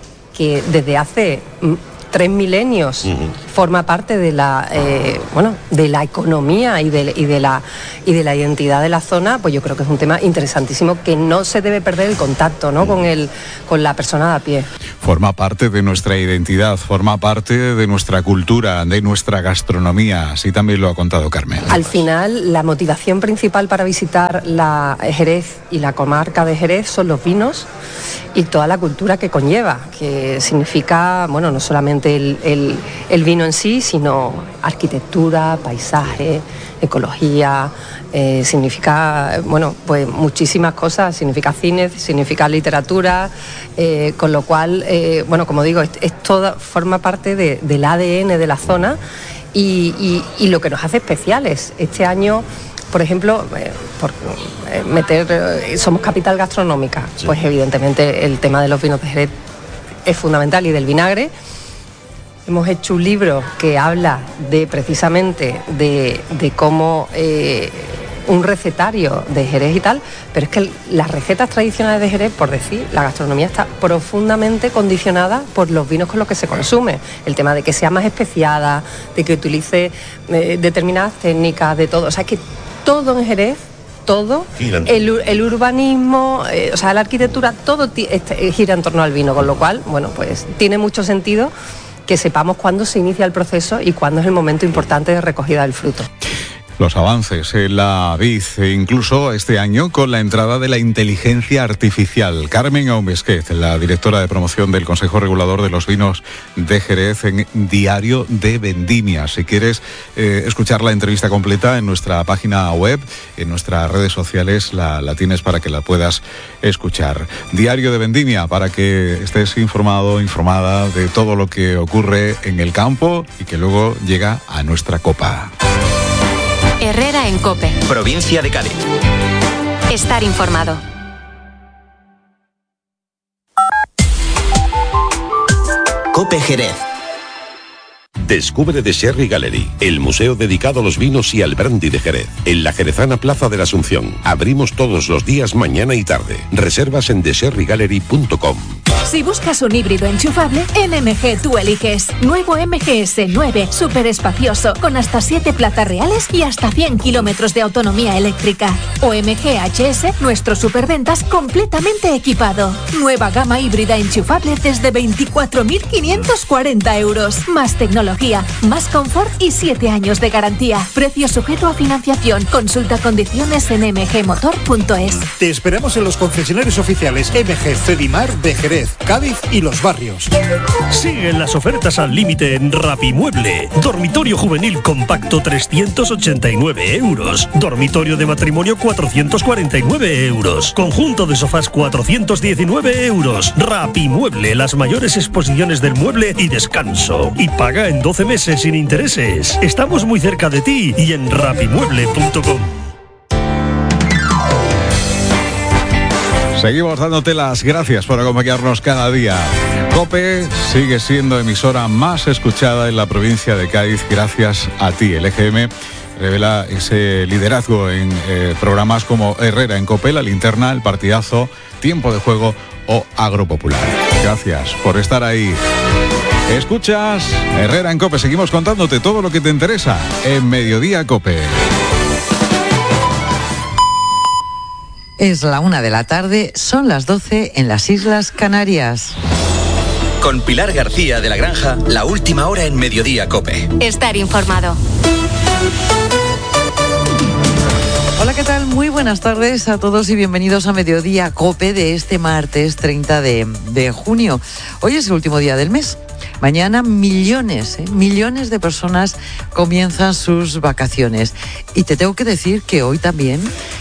Speaker 6: que desde hace tres milenios uh-huh. forma parte de la eh, bueno de la economía y de, y de la y de la identidad de la zona, pues yo creo que es un tema interesantísimo que no se debe perder el contacto, ¿no? uh-huh. con el con la persona de a pie.
Speaker 1: Forma parte de nuestra identidad, forma parte de nuestra cultura, de nuestra gastronomía, así también lo ha contado Carmen.
Speaker 6: Al final, la motivación principal para visitar la Jerez y la comarca de Jerez son los vinos y toda la cultura que conlleva, que significa, bueno, no solamente el, el, el vino en sí, sino arquitectura, paisaje, ecología, eh, significa, bueno, pues muchísimas cosas, significa cine, significa literatura, eh, con lo cual, eh, bueno, como digo, es, es toda, forma parte de, del A D N de la zona y, y, y lo que nos hace especiales. Este año, por ejemplo, eh, por eh, meter, eh, somos capital gastronómica, sí. Pues evidentemente el tema de los vinos de Jerez es fundamental y del vinagre. Hemos hecho un libro que habla de precisamente de, de cómo eh, un recetario de Jerez y tal, pero es que las recetas tradicionales de Jerez, por decir, la gastronomía está profundamente condicionada por los vinos con los que se consume. El tema de que sea más especiada, de que utilice eh, determinadas técnicas, de todo. O sea, que todo en Jerez, todo, el, el urbanismo, eh, o sea, la arquitectura, todo t- este, gira en torno al vino, con lo cual, bueno, pues tiene mucho sentido que sepamos cuándo se inicia el proceso y cuándo es el momento importante de recogida del fruto.
Speaker 1: Los avances en la vid, incluso este año con la entrada de la inteligencia artificial. Carmen Aumesquet, la directora de promoción del Consejo Regulador de los Vinos de Jerez, en Diario de Vendimia. Si quieres eh, escuchar la entrevista completa en nuestra página web, en nuestras redes sociales, la, la tienes para que la puedas escuchar. Diario de Vendimia, para que estés informado, informada de todo lo que ocurre en el campo y que luego llega a nuestra copa.
Speaker 16: Herrera en COPE.
Speaker 28: Provincia de Cádiz.
Speaker 16: Estar informado.
Speaker 28: COPE Jerez.
Speaker 7: Descubre The Sherry Gallery, el museo dedicado a los vinos y al brandy de Jerez, en la jerezana Plaza de la Asunción. Abrimos todos los días, mañana y tarde. Reservas en the sherry gallery punto com.
Speaker 8: Si buscas un híbrido enchufable, en M G tú eliges. Nuevo M G S nueve, súper espacioso, con hasta siete plazas reales y hasta cien kilómetros de autonomía eléctrica. O M G H S, nuestro superventas completamente equipado. Nueva gama híbrida enchufable desde veinticuatro mil quinientos cuarenta euros. Más tecnología, más confort y siete años de garantía. Precio sujeto a financiación. Consulta condiciones en m g motor punto es.
Speaker 9: Te esperamos en los concesionarios oficiales M G Cedimar de Jerez, Cádiz y Los Barrios.
Speaker 12: Siguen las ofertas al límite en Rapimueble. Dormitorio juvenil compacto trescientos ochenta y nueve euros. Dormitorio de matrimonio cuatrocientos cuarenta y nueve euros. Conjunto de sofás cuatrocientos diecinueve euros. Rapimueble, las mayores exposiciones del mueble y descanso. Y paga en doce meses sin intereses. Estamos muy cerca de ti y en rapimueble punto com.
Speaker 1: Seguimos dándote las gracias por acompañarnos cada día. COPE sigue siendo emisora más escuchada en la provincia de Cádiz gracias a ti. El E G M revela ese liderazgo en eh, programas como Herrera en COPE, La Linterna, El Partidazo, Tiempo de Juego o Agropopular. Gracias por estar ahí. Escuchas Herrera en COPE. Seguimos contándote todo lo que te interesa en Mediodía COPE.
Speaker 13: Es la una de la tarde, son las doce en las Islas Canarias.
Speaker 28: Con Pilar García de la Granja, la última hora en Mediodía COPE.
Speaker 16: Estar informado.
Speaker 13: Hola, ¿qué tal? Muy buenas tardes a todos y bienvenidos a Mediodía COPE de este martes treinta de junio. Hoy es el último día del mes. Mañana millones, ¿eh? millones de personas comienzan sus vacaciones. Y te tengo que decir que hoy también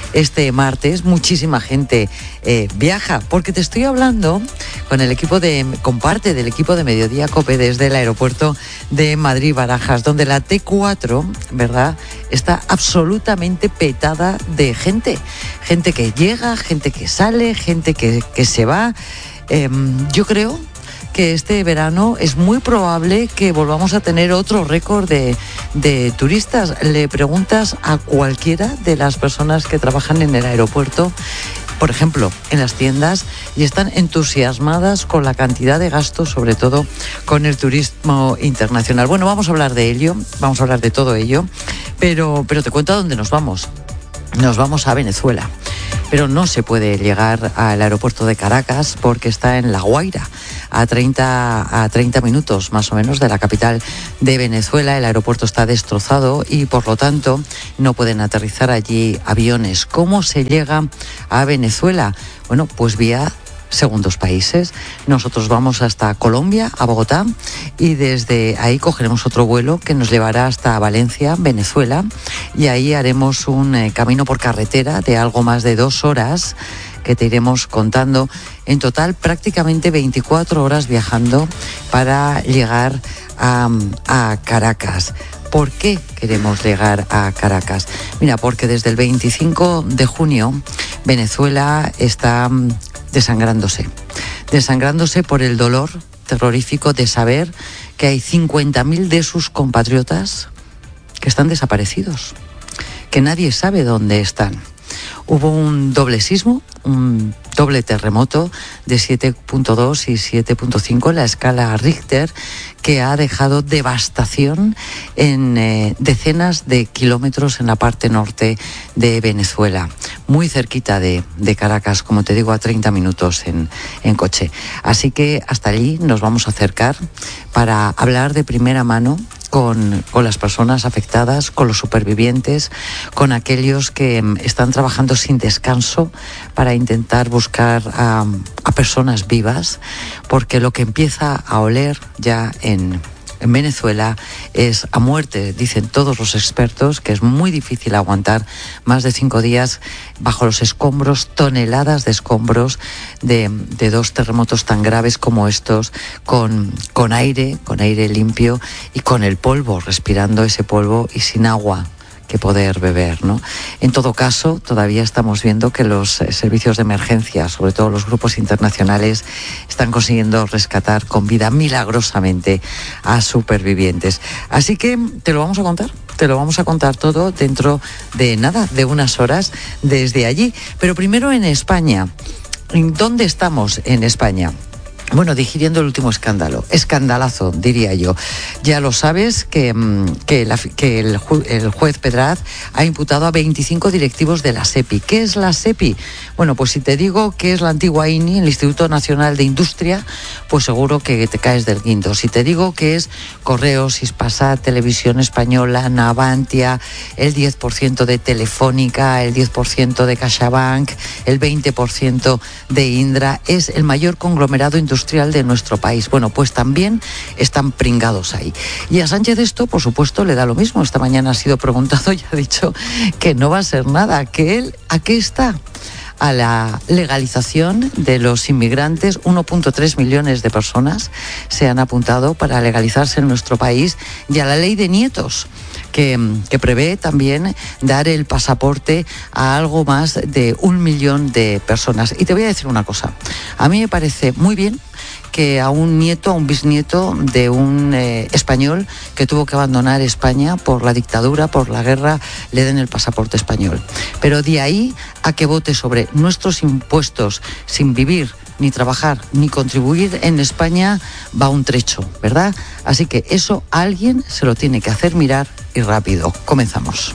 Speaker 13: este martes. Muchísima gente eh, viaja, porque te estoy hablando con el equipo de, con parte del equipo de Mediodía COPE desde el aeropuerto de Madrid-Barajas, donde la T cuatro, ¿verdad?, está absolutamente petada de gente. Gente que llega, gente que sale, gente que, que se va. Eh, yo creo que este verano es muy probable que volvamos a tener otro récord de, de turistas. Le preguntas a cualquiera de las personas que trabajan en el aeropuerto, por ejemplo, en las tiendas, y están entusiasmadas con la cantidad de gastos, sobre todo con el turismo internacional. Bueno, vamos a hablar de ello, vamos a hablar de todo ello, pero, pero te cuento a dónde nos vamos. Nos vamos a Venezuela, pero no se puede llegar al aeropuerto de Caracas porque está en La Guaira, a treinta, a treinta minutos más o menos de la capital de Venezuela. El aeropuerto está destrozado y por lo tanto no pueden aterrizar allí aviones. ¿Cómo se llega a Venezuela? Bueno, pues vía segundos países. Nosotros vamos hasta Colombia, a Bogotá, y desde ahí cogeremos otro vuelo que nos llevará hasta Valencia, Venezuela, y ahí haremos un eh, camino por carretera de algo más de dos horas que te iremos contando. En total, prácticamente veinticuatro horas viajando para llegar a, a Caracas. ¿Por qué queremos llegar a Caracas? Mira, porque desde el veinticinco de junio Venezuela está desangrándose, desangrándose por el dolor terrorífico de saber que hay cincuenta mil de sus compatriotas que están desaparecidos, que nadie sabe dónde están. Hubo un doble sismo, un doble terremoto de siete punto dos y siete punto cinco en la escala Richter, que ha dejado devastación en eh, decenas de kilómetros en la parte norte de Venezuela, muy cerquita de, de Caracas, como te digo, a treinta minutos en, en coche. Así que hasta allí nos vamos a acercar para hablar de primera mano Con, con las personas afectadas, con los supervivientes, con aquellos que están trabajando sin descanso para intentar buscar a, a personas vivas, porque lo que empieza a oler ya en, en Venezuela es a muerte. Dicen todos los expertos que es muy difícil aguantar más de cinco días bajo los escombros, toneladas de escombros de, de dos terremotos tan graves como estos, con, con aire, con aire limpio y con el polvo, respirando ese polvo y sin agua que poder beber, ¿no? En todo caso, todavía estamos viendo que los eh, servicios de emergencia, sobre todo los grupos internacionales, están consiguiendo rescatar con vida milagrosamente a supervivientes. Así que te lo vamos a contar. Te lo vamos a contar todo dentro de nada, de unas horas desde allí. Pero primero en España. ¿Dónde estamos en España? Bueno, digiriendo el último escándalo, escandalazo, diría yo. Ya lo sabes que, que, la, que el, ju, el juez Pedraz ha imputado a veinticinco directivos de la SEPI. ¿Qué es la SEPI? Bueno, pues si te digo que es la antigua I N I, el Instituto Nacional de Industria, pues seguro que te caes del guindo. Si te digo que es Correos, Hispasat, Televisión Española, Navantia, el diez por ciento de Telefónica, el diez por ciento de CaixaBank, el veinte por ciento de Indra, es el mayor conglomerado industrial de nuestro país. Bueno, pues también están pringados ahí. Y a Sánchez esto, por supuesto, le da lo mismo. Esta mañana ha sido preguntado y ha dicho que no va a ser nada, que él, ¿a qué está? A la legalización de los inmigrantes. uno punto tres millones de personas se han apuntado para legalizarse en nuestro país, y a la ley de nietos, que, que prevé también dar el pasaporte a algo más de un millón de personas. Y te voy a decir una cosa, a mí me parece muy bien que a un nieto, a un bisnieto de un eh, español que tuvo que abandonar España por la dictadura, por la guerra, le den el pasaporte español. Pero de ahí a que vote sobre nuestros impuestos sin vivir, ni trabajar, ni contribuir en España, va un trecho, ¿verdad? Así que eso alguien se lo tiene que hacer mirar, y rápido. Comenzamos.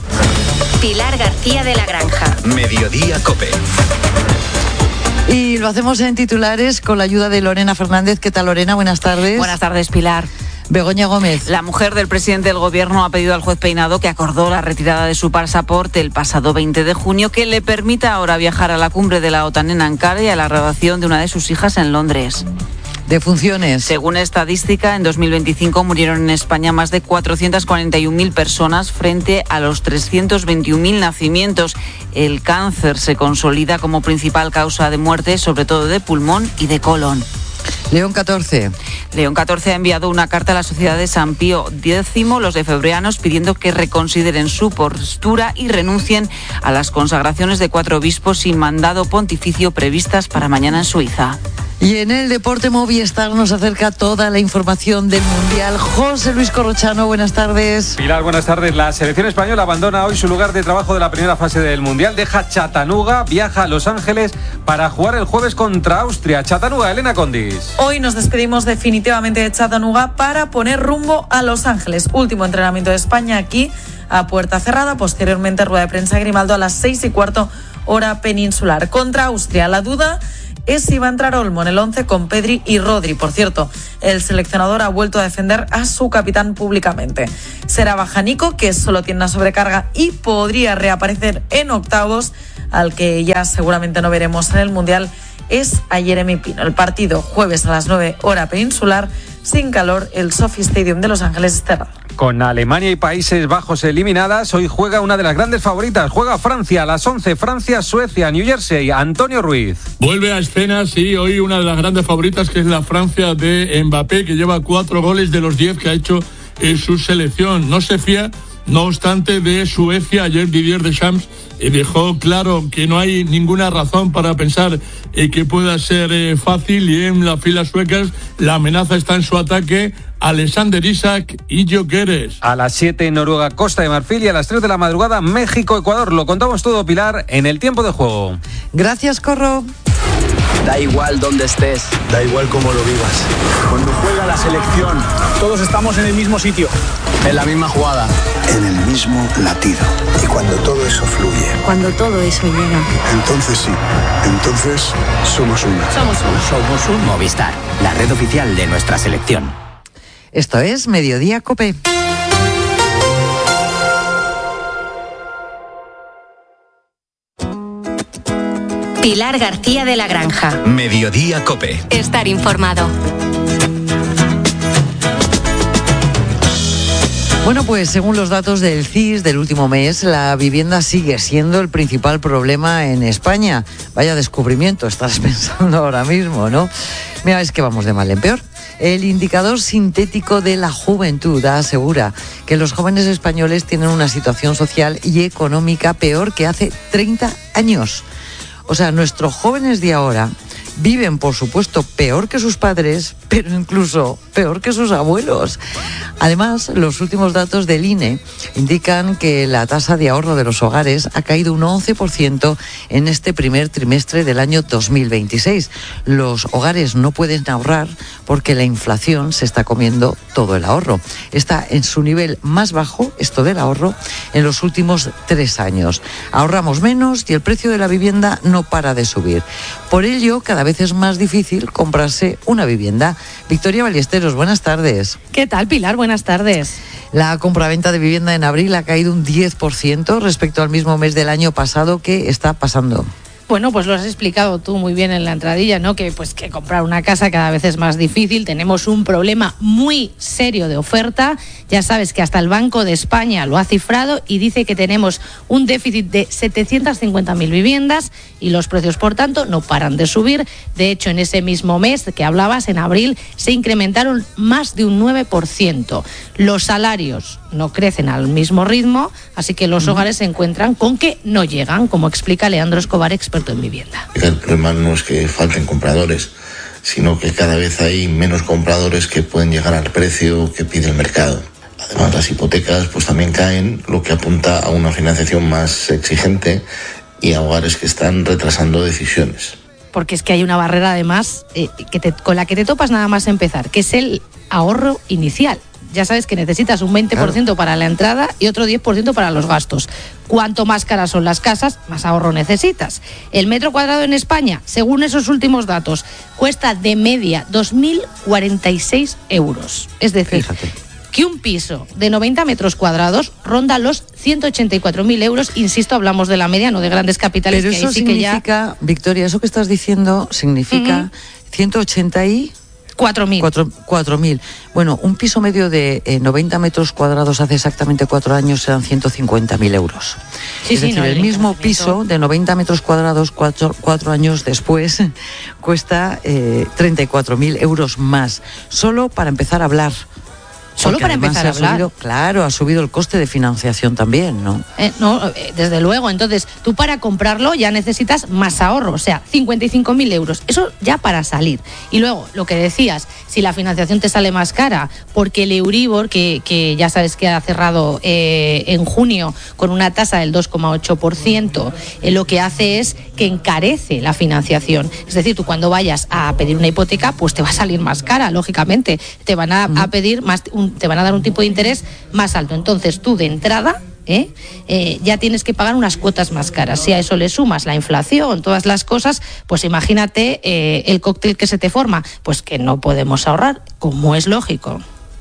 Speaker 16: Pilar García de la Granja.
Speaker 28: Mediodía COPE.
Speaker 13: Y lo hacemos en titulares con la ayuda de Lorena Fernández. ¿Qué tal, Lorena? Buenas tardes.
Speaker 14: Buenas tardes, Pilar.
Speaker 13: Begoña Gómez.
Speaker 14: La mujer del presidente del gobierno ha pedido al juez Peinado, que acordó la retirada de su pasaporte el pasado veinte de junio, que le permita ahora viajar a la cumbre de la OTAN en Ankara y a la graduación de una de sus hijas en Londres.
Speaker 13: defunciones.
Speaker 14: Según estadística, en dos mil veinticinco murieron en España más de cuatrocientas cuarenta y un mil personas frente a los trescientos veintiún mil nacimientos. El cáncer se consolida como principal causa de muerte, sobre todo de pulmón y de colon.
Speaker 13: León catorce.
Speaker 14: León catorce ha enviado una carta a la Sociedad de San Pío X, los efebreanos, pidiendo que reconsideren su postura y renuncien a las consagraciones de cuatro obispos sin mandado pontificio previstas para mañana en Suiza.
Speaker 13: Y en el deporte, Movistar nos acerca toda la información del Mundial. José Luis Corrochano, buenas tardes.
Speaker 17: Pilar, buenas tardes. La selección española abandona hoy su lugar de trabajo de la primera fase del Mundial, deja Chattanooga, viaja a Los Ángeles para jugar el jueves contra Austria. Chattanooga, Elena Condis.
Speaker 18: Hoy nos despedimos definitivamente de Chattanooga para poner rumbo a Los Ángeles. Último entrenamiento de España aquí a puerta cerrada. Posteriormente, rueda de prensa Grimaldo a las seis y cuarto hora peninsular. Contra Austria, la duda es si va a entrar Olmo en el once con Pedri y Rodri. Por cierto, el seleccionador ha vuelto a defender a su capitán públicamente. Será baja Nico, que solo tiene una sobrecarga y podría reaparecer en octavos, al que ya seguramente no veremos en el Mundial, es a Jeremy Pino. El partido jueves a las nueve hora peninsular, sin calor, el Sophie Stadium de Los Ángeles es cerrado.
Speaker 17: Con Alemania y Países Bajos eliminadas, hoy juega una de las grandes favoritas. Juega Francia a las once, Francia-Suecia, New Jersey. Antonio Ruiz.
Speaker 19: Vuelve a escena, sí, hoy una de las grandes favoritas, que es la Francia de Mbappé, que lleva cuatro goles de los diez que ha hecho en su selección. No se fía, no obstante, de Suecia. Ayer Didier Deschamps eh, dejó claro que no hay ninguna razón para pensar eh, que pueda ser eh, fácil, y en las filas suecas la amenaza está en su ataque. Alexander Isak y Gyökeres.
Speaker 17: A las siete, Noruega, Costa de Marfil, y a las tres de la madrugada, México, Ecuador. Lo contamos todo, Pilar, en el tiempo de juego.
Speaker 13: Gracias, Corro.
Speaker 20: Da igual dónde estés,
Speaker 21: da igual cómo lo vivas.
Speaker 20: Cuando juega la selección,
Speaker 21: todos estamos en el mismo sitio,
Speaker 20: en la misma jugada,
Speaker 21: en el mismo latido. Y cuando todo eso fluye,
Speaker 22: cuando todo eso llega,
Speaker 21: entonces sí, entonces somos una.
Speaker 22: Somos una.
Speaker 20: Somos un Movistar, la red oficial de nuestra selección.
Speaker 13: Esto es Mediodía COPE.
Speaker 16: Pilar García de la Granja.
Speaker 28: Mediodía COPE.
Speaker 16: Estar informado.
Speaker 13: Bueno, pues según los datos del C I S del último mes, la vivienda sigue siendo el principal problema en España. Vaya descubrimiento, estás pensando ahora mismo, ¿no? Mira, es que vamos de mal en peor. El indicador sintético de la juventud asegura que los jóvenes españoles tienen una situación social y económica peor que hace treinta años. O sea, nuestros jóvenes de ahora viven, por supuesto, peor que sus padres, pero incluso peor que sus abuelos. Además, los últimos datos del I N E indican que la tasa de ahorro de los hogares ha caído un once por ciento en este primer trimestre del año dos mil veintiséis. Los hogares no pueden ahorrar porque la inflación se está comiendo todo el ahorro. Está en su nivel más bajo, esto del ahorro, en los últimos tres años. Ahorramos menos y el precio de la vivienda no para de subir. Por ello, cada vez es más difícil comprarse una vivienda. Victoria Ballesteros, buenas tardes.
Speaker 23: ¿Qué tal, Pilar? Buenas tardes.
Speaker 13: La compraventa de vivienda en abril ha caído un diez por ciento respecto al mismo mes del año pasado. ¿Qué está pasando?
Speaker 23: Bueno, pues lo has explicado tú muy bien en la entradilla, ¿no? Que pues que comprar una casa cada vez es más difícil. Tenemos un problema muy serio de oferta. Ya sabes que hasta el Banco de España lo ha cifrado y dice que tenemos un déficit de setecientas cincuenta mil viviendas y los precios, por tanto, no paran de subir. De hecho, en ese mismo mes que hablabas, en abril, se incrementaron más de un nueve por ciento. Los salarios no crecen al mismo ritmo, así que los hogares se encuentran con que no llegan, como explica Leandro Escobar, experto en vivienda.
Speaker 24: El problema no es que falten compradores, sino que cada vez hay menos compradores que pueden llegar al precio que pide el mercado. Además, las hipotecas pues también caen, lo que apunta a una financiación más exigente y a hogares que están retrasando decisiones.
Speaker 23: Porque es que hay una barrera, además, eh, que te, con la que te topas nada más empezar, que es el ahorro inicial. Ya sabes que necesitas un veinte por ciento claro. para la entrada y otro diez por ciento para los gastos. Cuanto más caras son las casas, más ahorro necesitas. El metro cuadrado en España, según esos últimos datos, cuesta de media dos mil cuarenta y seis euros. Es decir, Fíjate. que un piso de noventa metros cuadrados ronda los ciento ochenta y cuatro mil euros. Insisto, hablamos de la media, no de grandes capitales.
Speaker 13: Pero
Speaker 23: que
Speaker 13: eso
Speaker 23: ahí sí
Speaker 13: significa,
Speaker 23: que ya...
Speaker 13: Victoria, eso que estás diciendo significa uh-huh. ciento ochenta y...
Speaker 23: cuatro mil.
Speaker 13: cuatro mil. Bueno, un piso medio de eh, noventa metros cuadrados hace exactamente cuatro años serán ciento cincuenta mil euros.
Speaker 23: Sí,
Speaker 13: es
Speaker 23: sí,
Speaker 13: decir,
Speaker 23: no,
Speaker 13: el
Speaker 23: el
Speaker 13: mismo piso de noventa metros cuadrados cuatro, cuatro años después cuesta eh, treinta y cuatro mil euros más, solo para empezar a hablar.
Speaker 23: Solo para empezar a hablar.
Speaker 13: Subido, claro, ha subido el coste de financiación también, ¿no?
Speaker 23: Eh, no, eh, desde luego. Entonces, tú para comprarlo ya necesitas más ahorro, o sea, cincuenta y cinco mil euros. Eso ya para salir. Y luego, lo que decías, si la financiación te sale más cara, porque el Euribor, que, que ya sabes que ha cerrado eh, en junio con una tasa del dos coma ocho por ciento, eh, lo que hace es que encarece la financiación. Es decir, tú cuando vayas a pedir una hipoteca, pues te va a salir más cara, lógicamente. Te van a, a pedir más... Un, te van a dar un tipo de interés más alto. Entonces tú de entrada ¿eh? Eh, ya tienes que pagar unas cuotas más caras. Si a eso le sumas la inflación, todas las cosas, pues imagínate eh, el cóctel que se te forma. Pues que no podemos ahorrar, como es lógico.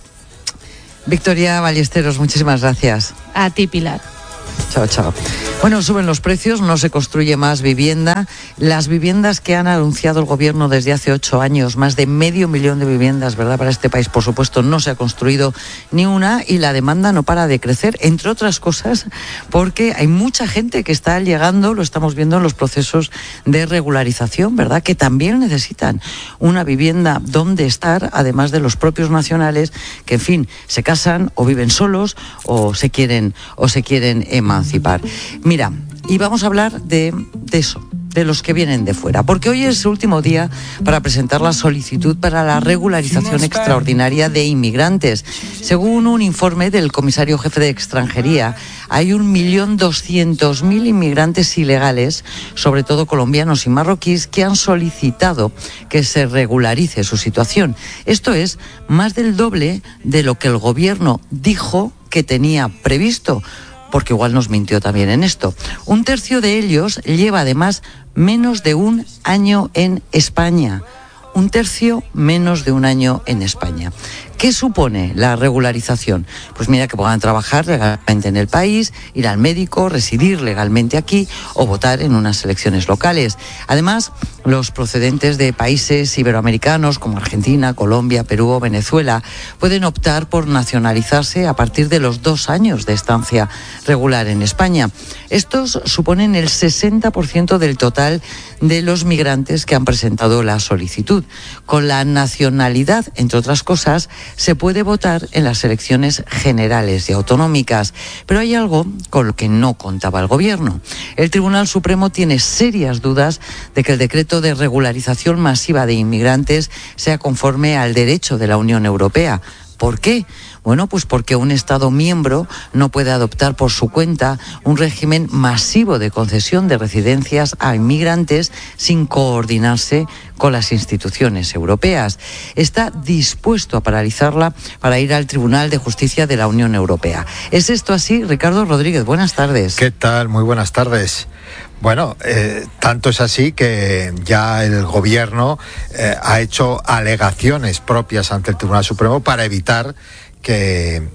Speaker 13: Victoria Ballesteros, muchísimas gracias.
Speaker 23: A ti, Pilar.
Speaker 13: Chao, chao. Bueno, suben los precios, no se construye más vivienda. Las viviendas que han anunciado el gobierno desde hace ocho años, más de medio millón de viviendas, ¿verdad? Para este país, por supuesto, no se ha construido ni una y la demanda no para de crecer, entre otras cosas, porque hay mucha gente que está llegando, lo estamos viendo en los procesos de regularización, ¿verdad? Que también necesitan una vivienda donde estar, además de los propios nacionales, que, en fin, se casan o viven solos o se quieren, o se quieren emancipar. Mira, y vamos a hablar de, de eso, de los que vienen de fuera, porque hoy es el último día para presentar la solicitud para la regularización extraordinaria de inmigrantes. Según un informe del comisario jefe de extranjería, hay un millón doscientos mil inmigrantes ilegales, sobre todo colombianos y marroquíes, que han solicitado que se regularice su situación. Esto es más del doble de lo que el gobierno dijo que tenía previsto, porque igual nos mintió también en esto. Un tercio de ellos lleva además menos de un año en España. Un tercio menos de un año en España. ¿Qué supone la regularización? Pues mira, que puedan trabajar legalmente en el país, ir al médico, residir legalmente aquí o votar en unas elecciones locales. Además, los procedentes de países iberoamericanos como Argentina, Colombia, Perú o Venezuela pueden optar por nacionalizarse a partir de los dos años de estancia regular en España. Estos suponen el sesenta por ciento del total de los migrantes que han presentado la solicitud. Con la nacionalidad, entre otras cosas, se puede votar en las elecciones generales y autonómicas, pero hay algo con lo que no contaba el gobierno. El Tribunal Supremo tiene serias dudas de que el decreto de regularización masiva de inmigrantes sea conforme al derecho de la Unión Europea. ¿Por qué? Bueno, pues porque un Estado miembro no puede adoptar por su cuenta un régimen masivo de concesión de residencias a inmigrantes sin coordinarse con las instituciones europeas. Está dispuesto a paralizarla para ir al Tribunal de Justicia de la Unión Europea. ¿Es esto así? Ricardo Rodríguez, buenas tardes.
Speaker 3: ¿Qué tal? Muy buenas tardes. Bueno, eh, tanto es así que ya el gobierno eh, ha hecho alegaciones propias ante el Tribunal Supremo para evitar que,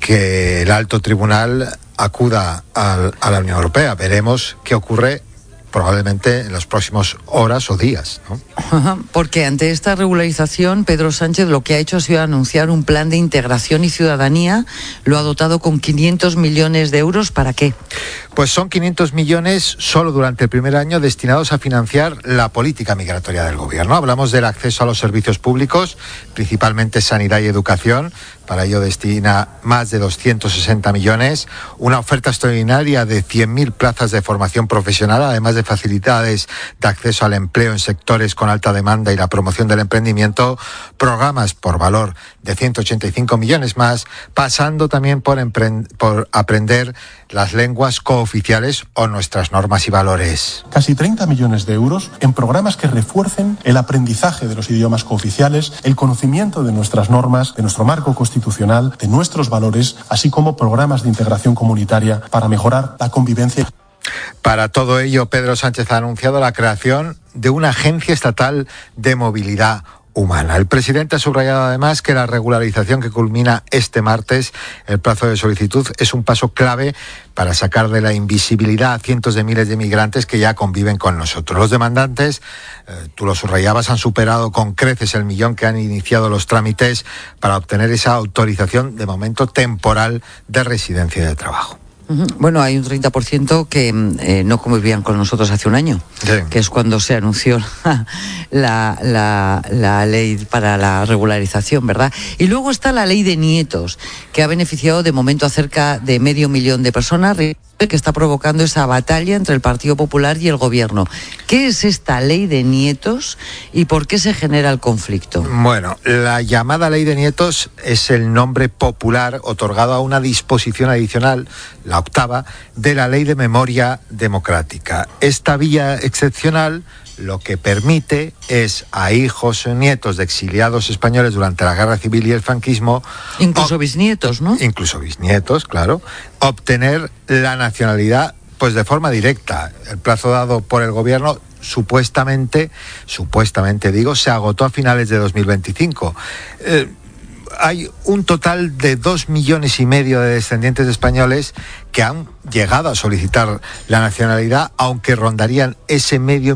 Speaker 3: que el alto tribunal acuda al, a la Unión Europea. Veremos qué ocurre probablemente en las próximas horas o días, ¿no?
Speaker 13: Porque ante esta regularización, Pedro Sánchez lo que ha hecho ha sido anunciar un plan de integración y ciudadanía. Lo ha dotado con quinientos millones de euros. ¿Para qué?
Speaker 3: Pues son quinientos millones solo durante el primer año destinados a financiar la política migratoria del gobierno. Hablamos del acceso a los servicios públicos, principalmente sanidad y educación. Para ello destina más de doscientos sesenta millones, una oferta extraordinaria de cien mil plazas de formación profesional, además de facilidades de acceso al empleo en sectores con alta demanda y la promoción del emprendimiento, programas por valor de ciento ochenta y cinco millones más, pasando también por, emprend- por aprender las lenguas cooficiales o nuestras normas y valores.
Speaker 10: Casi treinta millones de euros en programas que refuercen el aprendizaje de los idiomas cooficiales, el conocimiento de nuestras normas, de nuestro marco constitucional, de nuestros valores, así como programas de integración comunitaria para mejorar la convivencia.
Speaker 3: Para todo ello, Pedro Sánchez ha anunciado la creación de una agencia estatal de movilidad, humana. El presidente ha subrayado además que la regularización que culmina este martes, el plazo de solicitud, es un paso clave para sacar de la invisibilidad a cientos de miles de migrantes que ya conviven con nosotros. Los demandantes, eh, tú lo subrayabas, han superado con creces el millón que han iniciado los trámites para obtener esa autorización de momento temporal de residencia y de trabajo.
Speaker 13: Bueno, hay un treinta por ciento que eh, no convivían con nosotros hace un año, sí. que es cuando se anunció la, la, la ley para la regularización, ¿verdad? Y luego está la ley de nietos, que ha beneficiado de momento a cerca de medio millón de personas, que está provocando esa batalla entre el Partido Popular y el Gobierno. ¿Qué es esta ley de nietos y por qué se genera el conflicto?
Speaker 3: Bueno, la llamada ley de nietos es el nombre popular otorgado a una disposición adicional, la octava, de la Ley de Memoria Democrática. Esta vía excepcional lo que permite es a hijos o nietos de exiliados españoles durante la Guerra Civil y el franquismo...
Speaker 13: Incluso o, bisnietos, ¿no?
Speaker 3: Incluso bisnietos, claro. Obtener la nacionalidad pues de forma directa. El plazo dado por el Gobierno supuestamente, supuestamente digo, se agotó a finales de dos mil veinticinco. Eh, hay un total de dos millones y medio de descendientes españoles que han llegado a solicitar la nacionalidad, aunque rondarían ese medio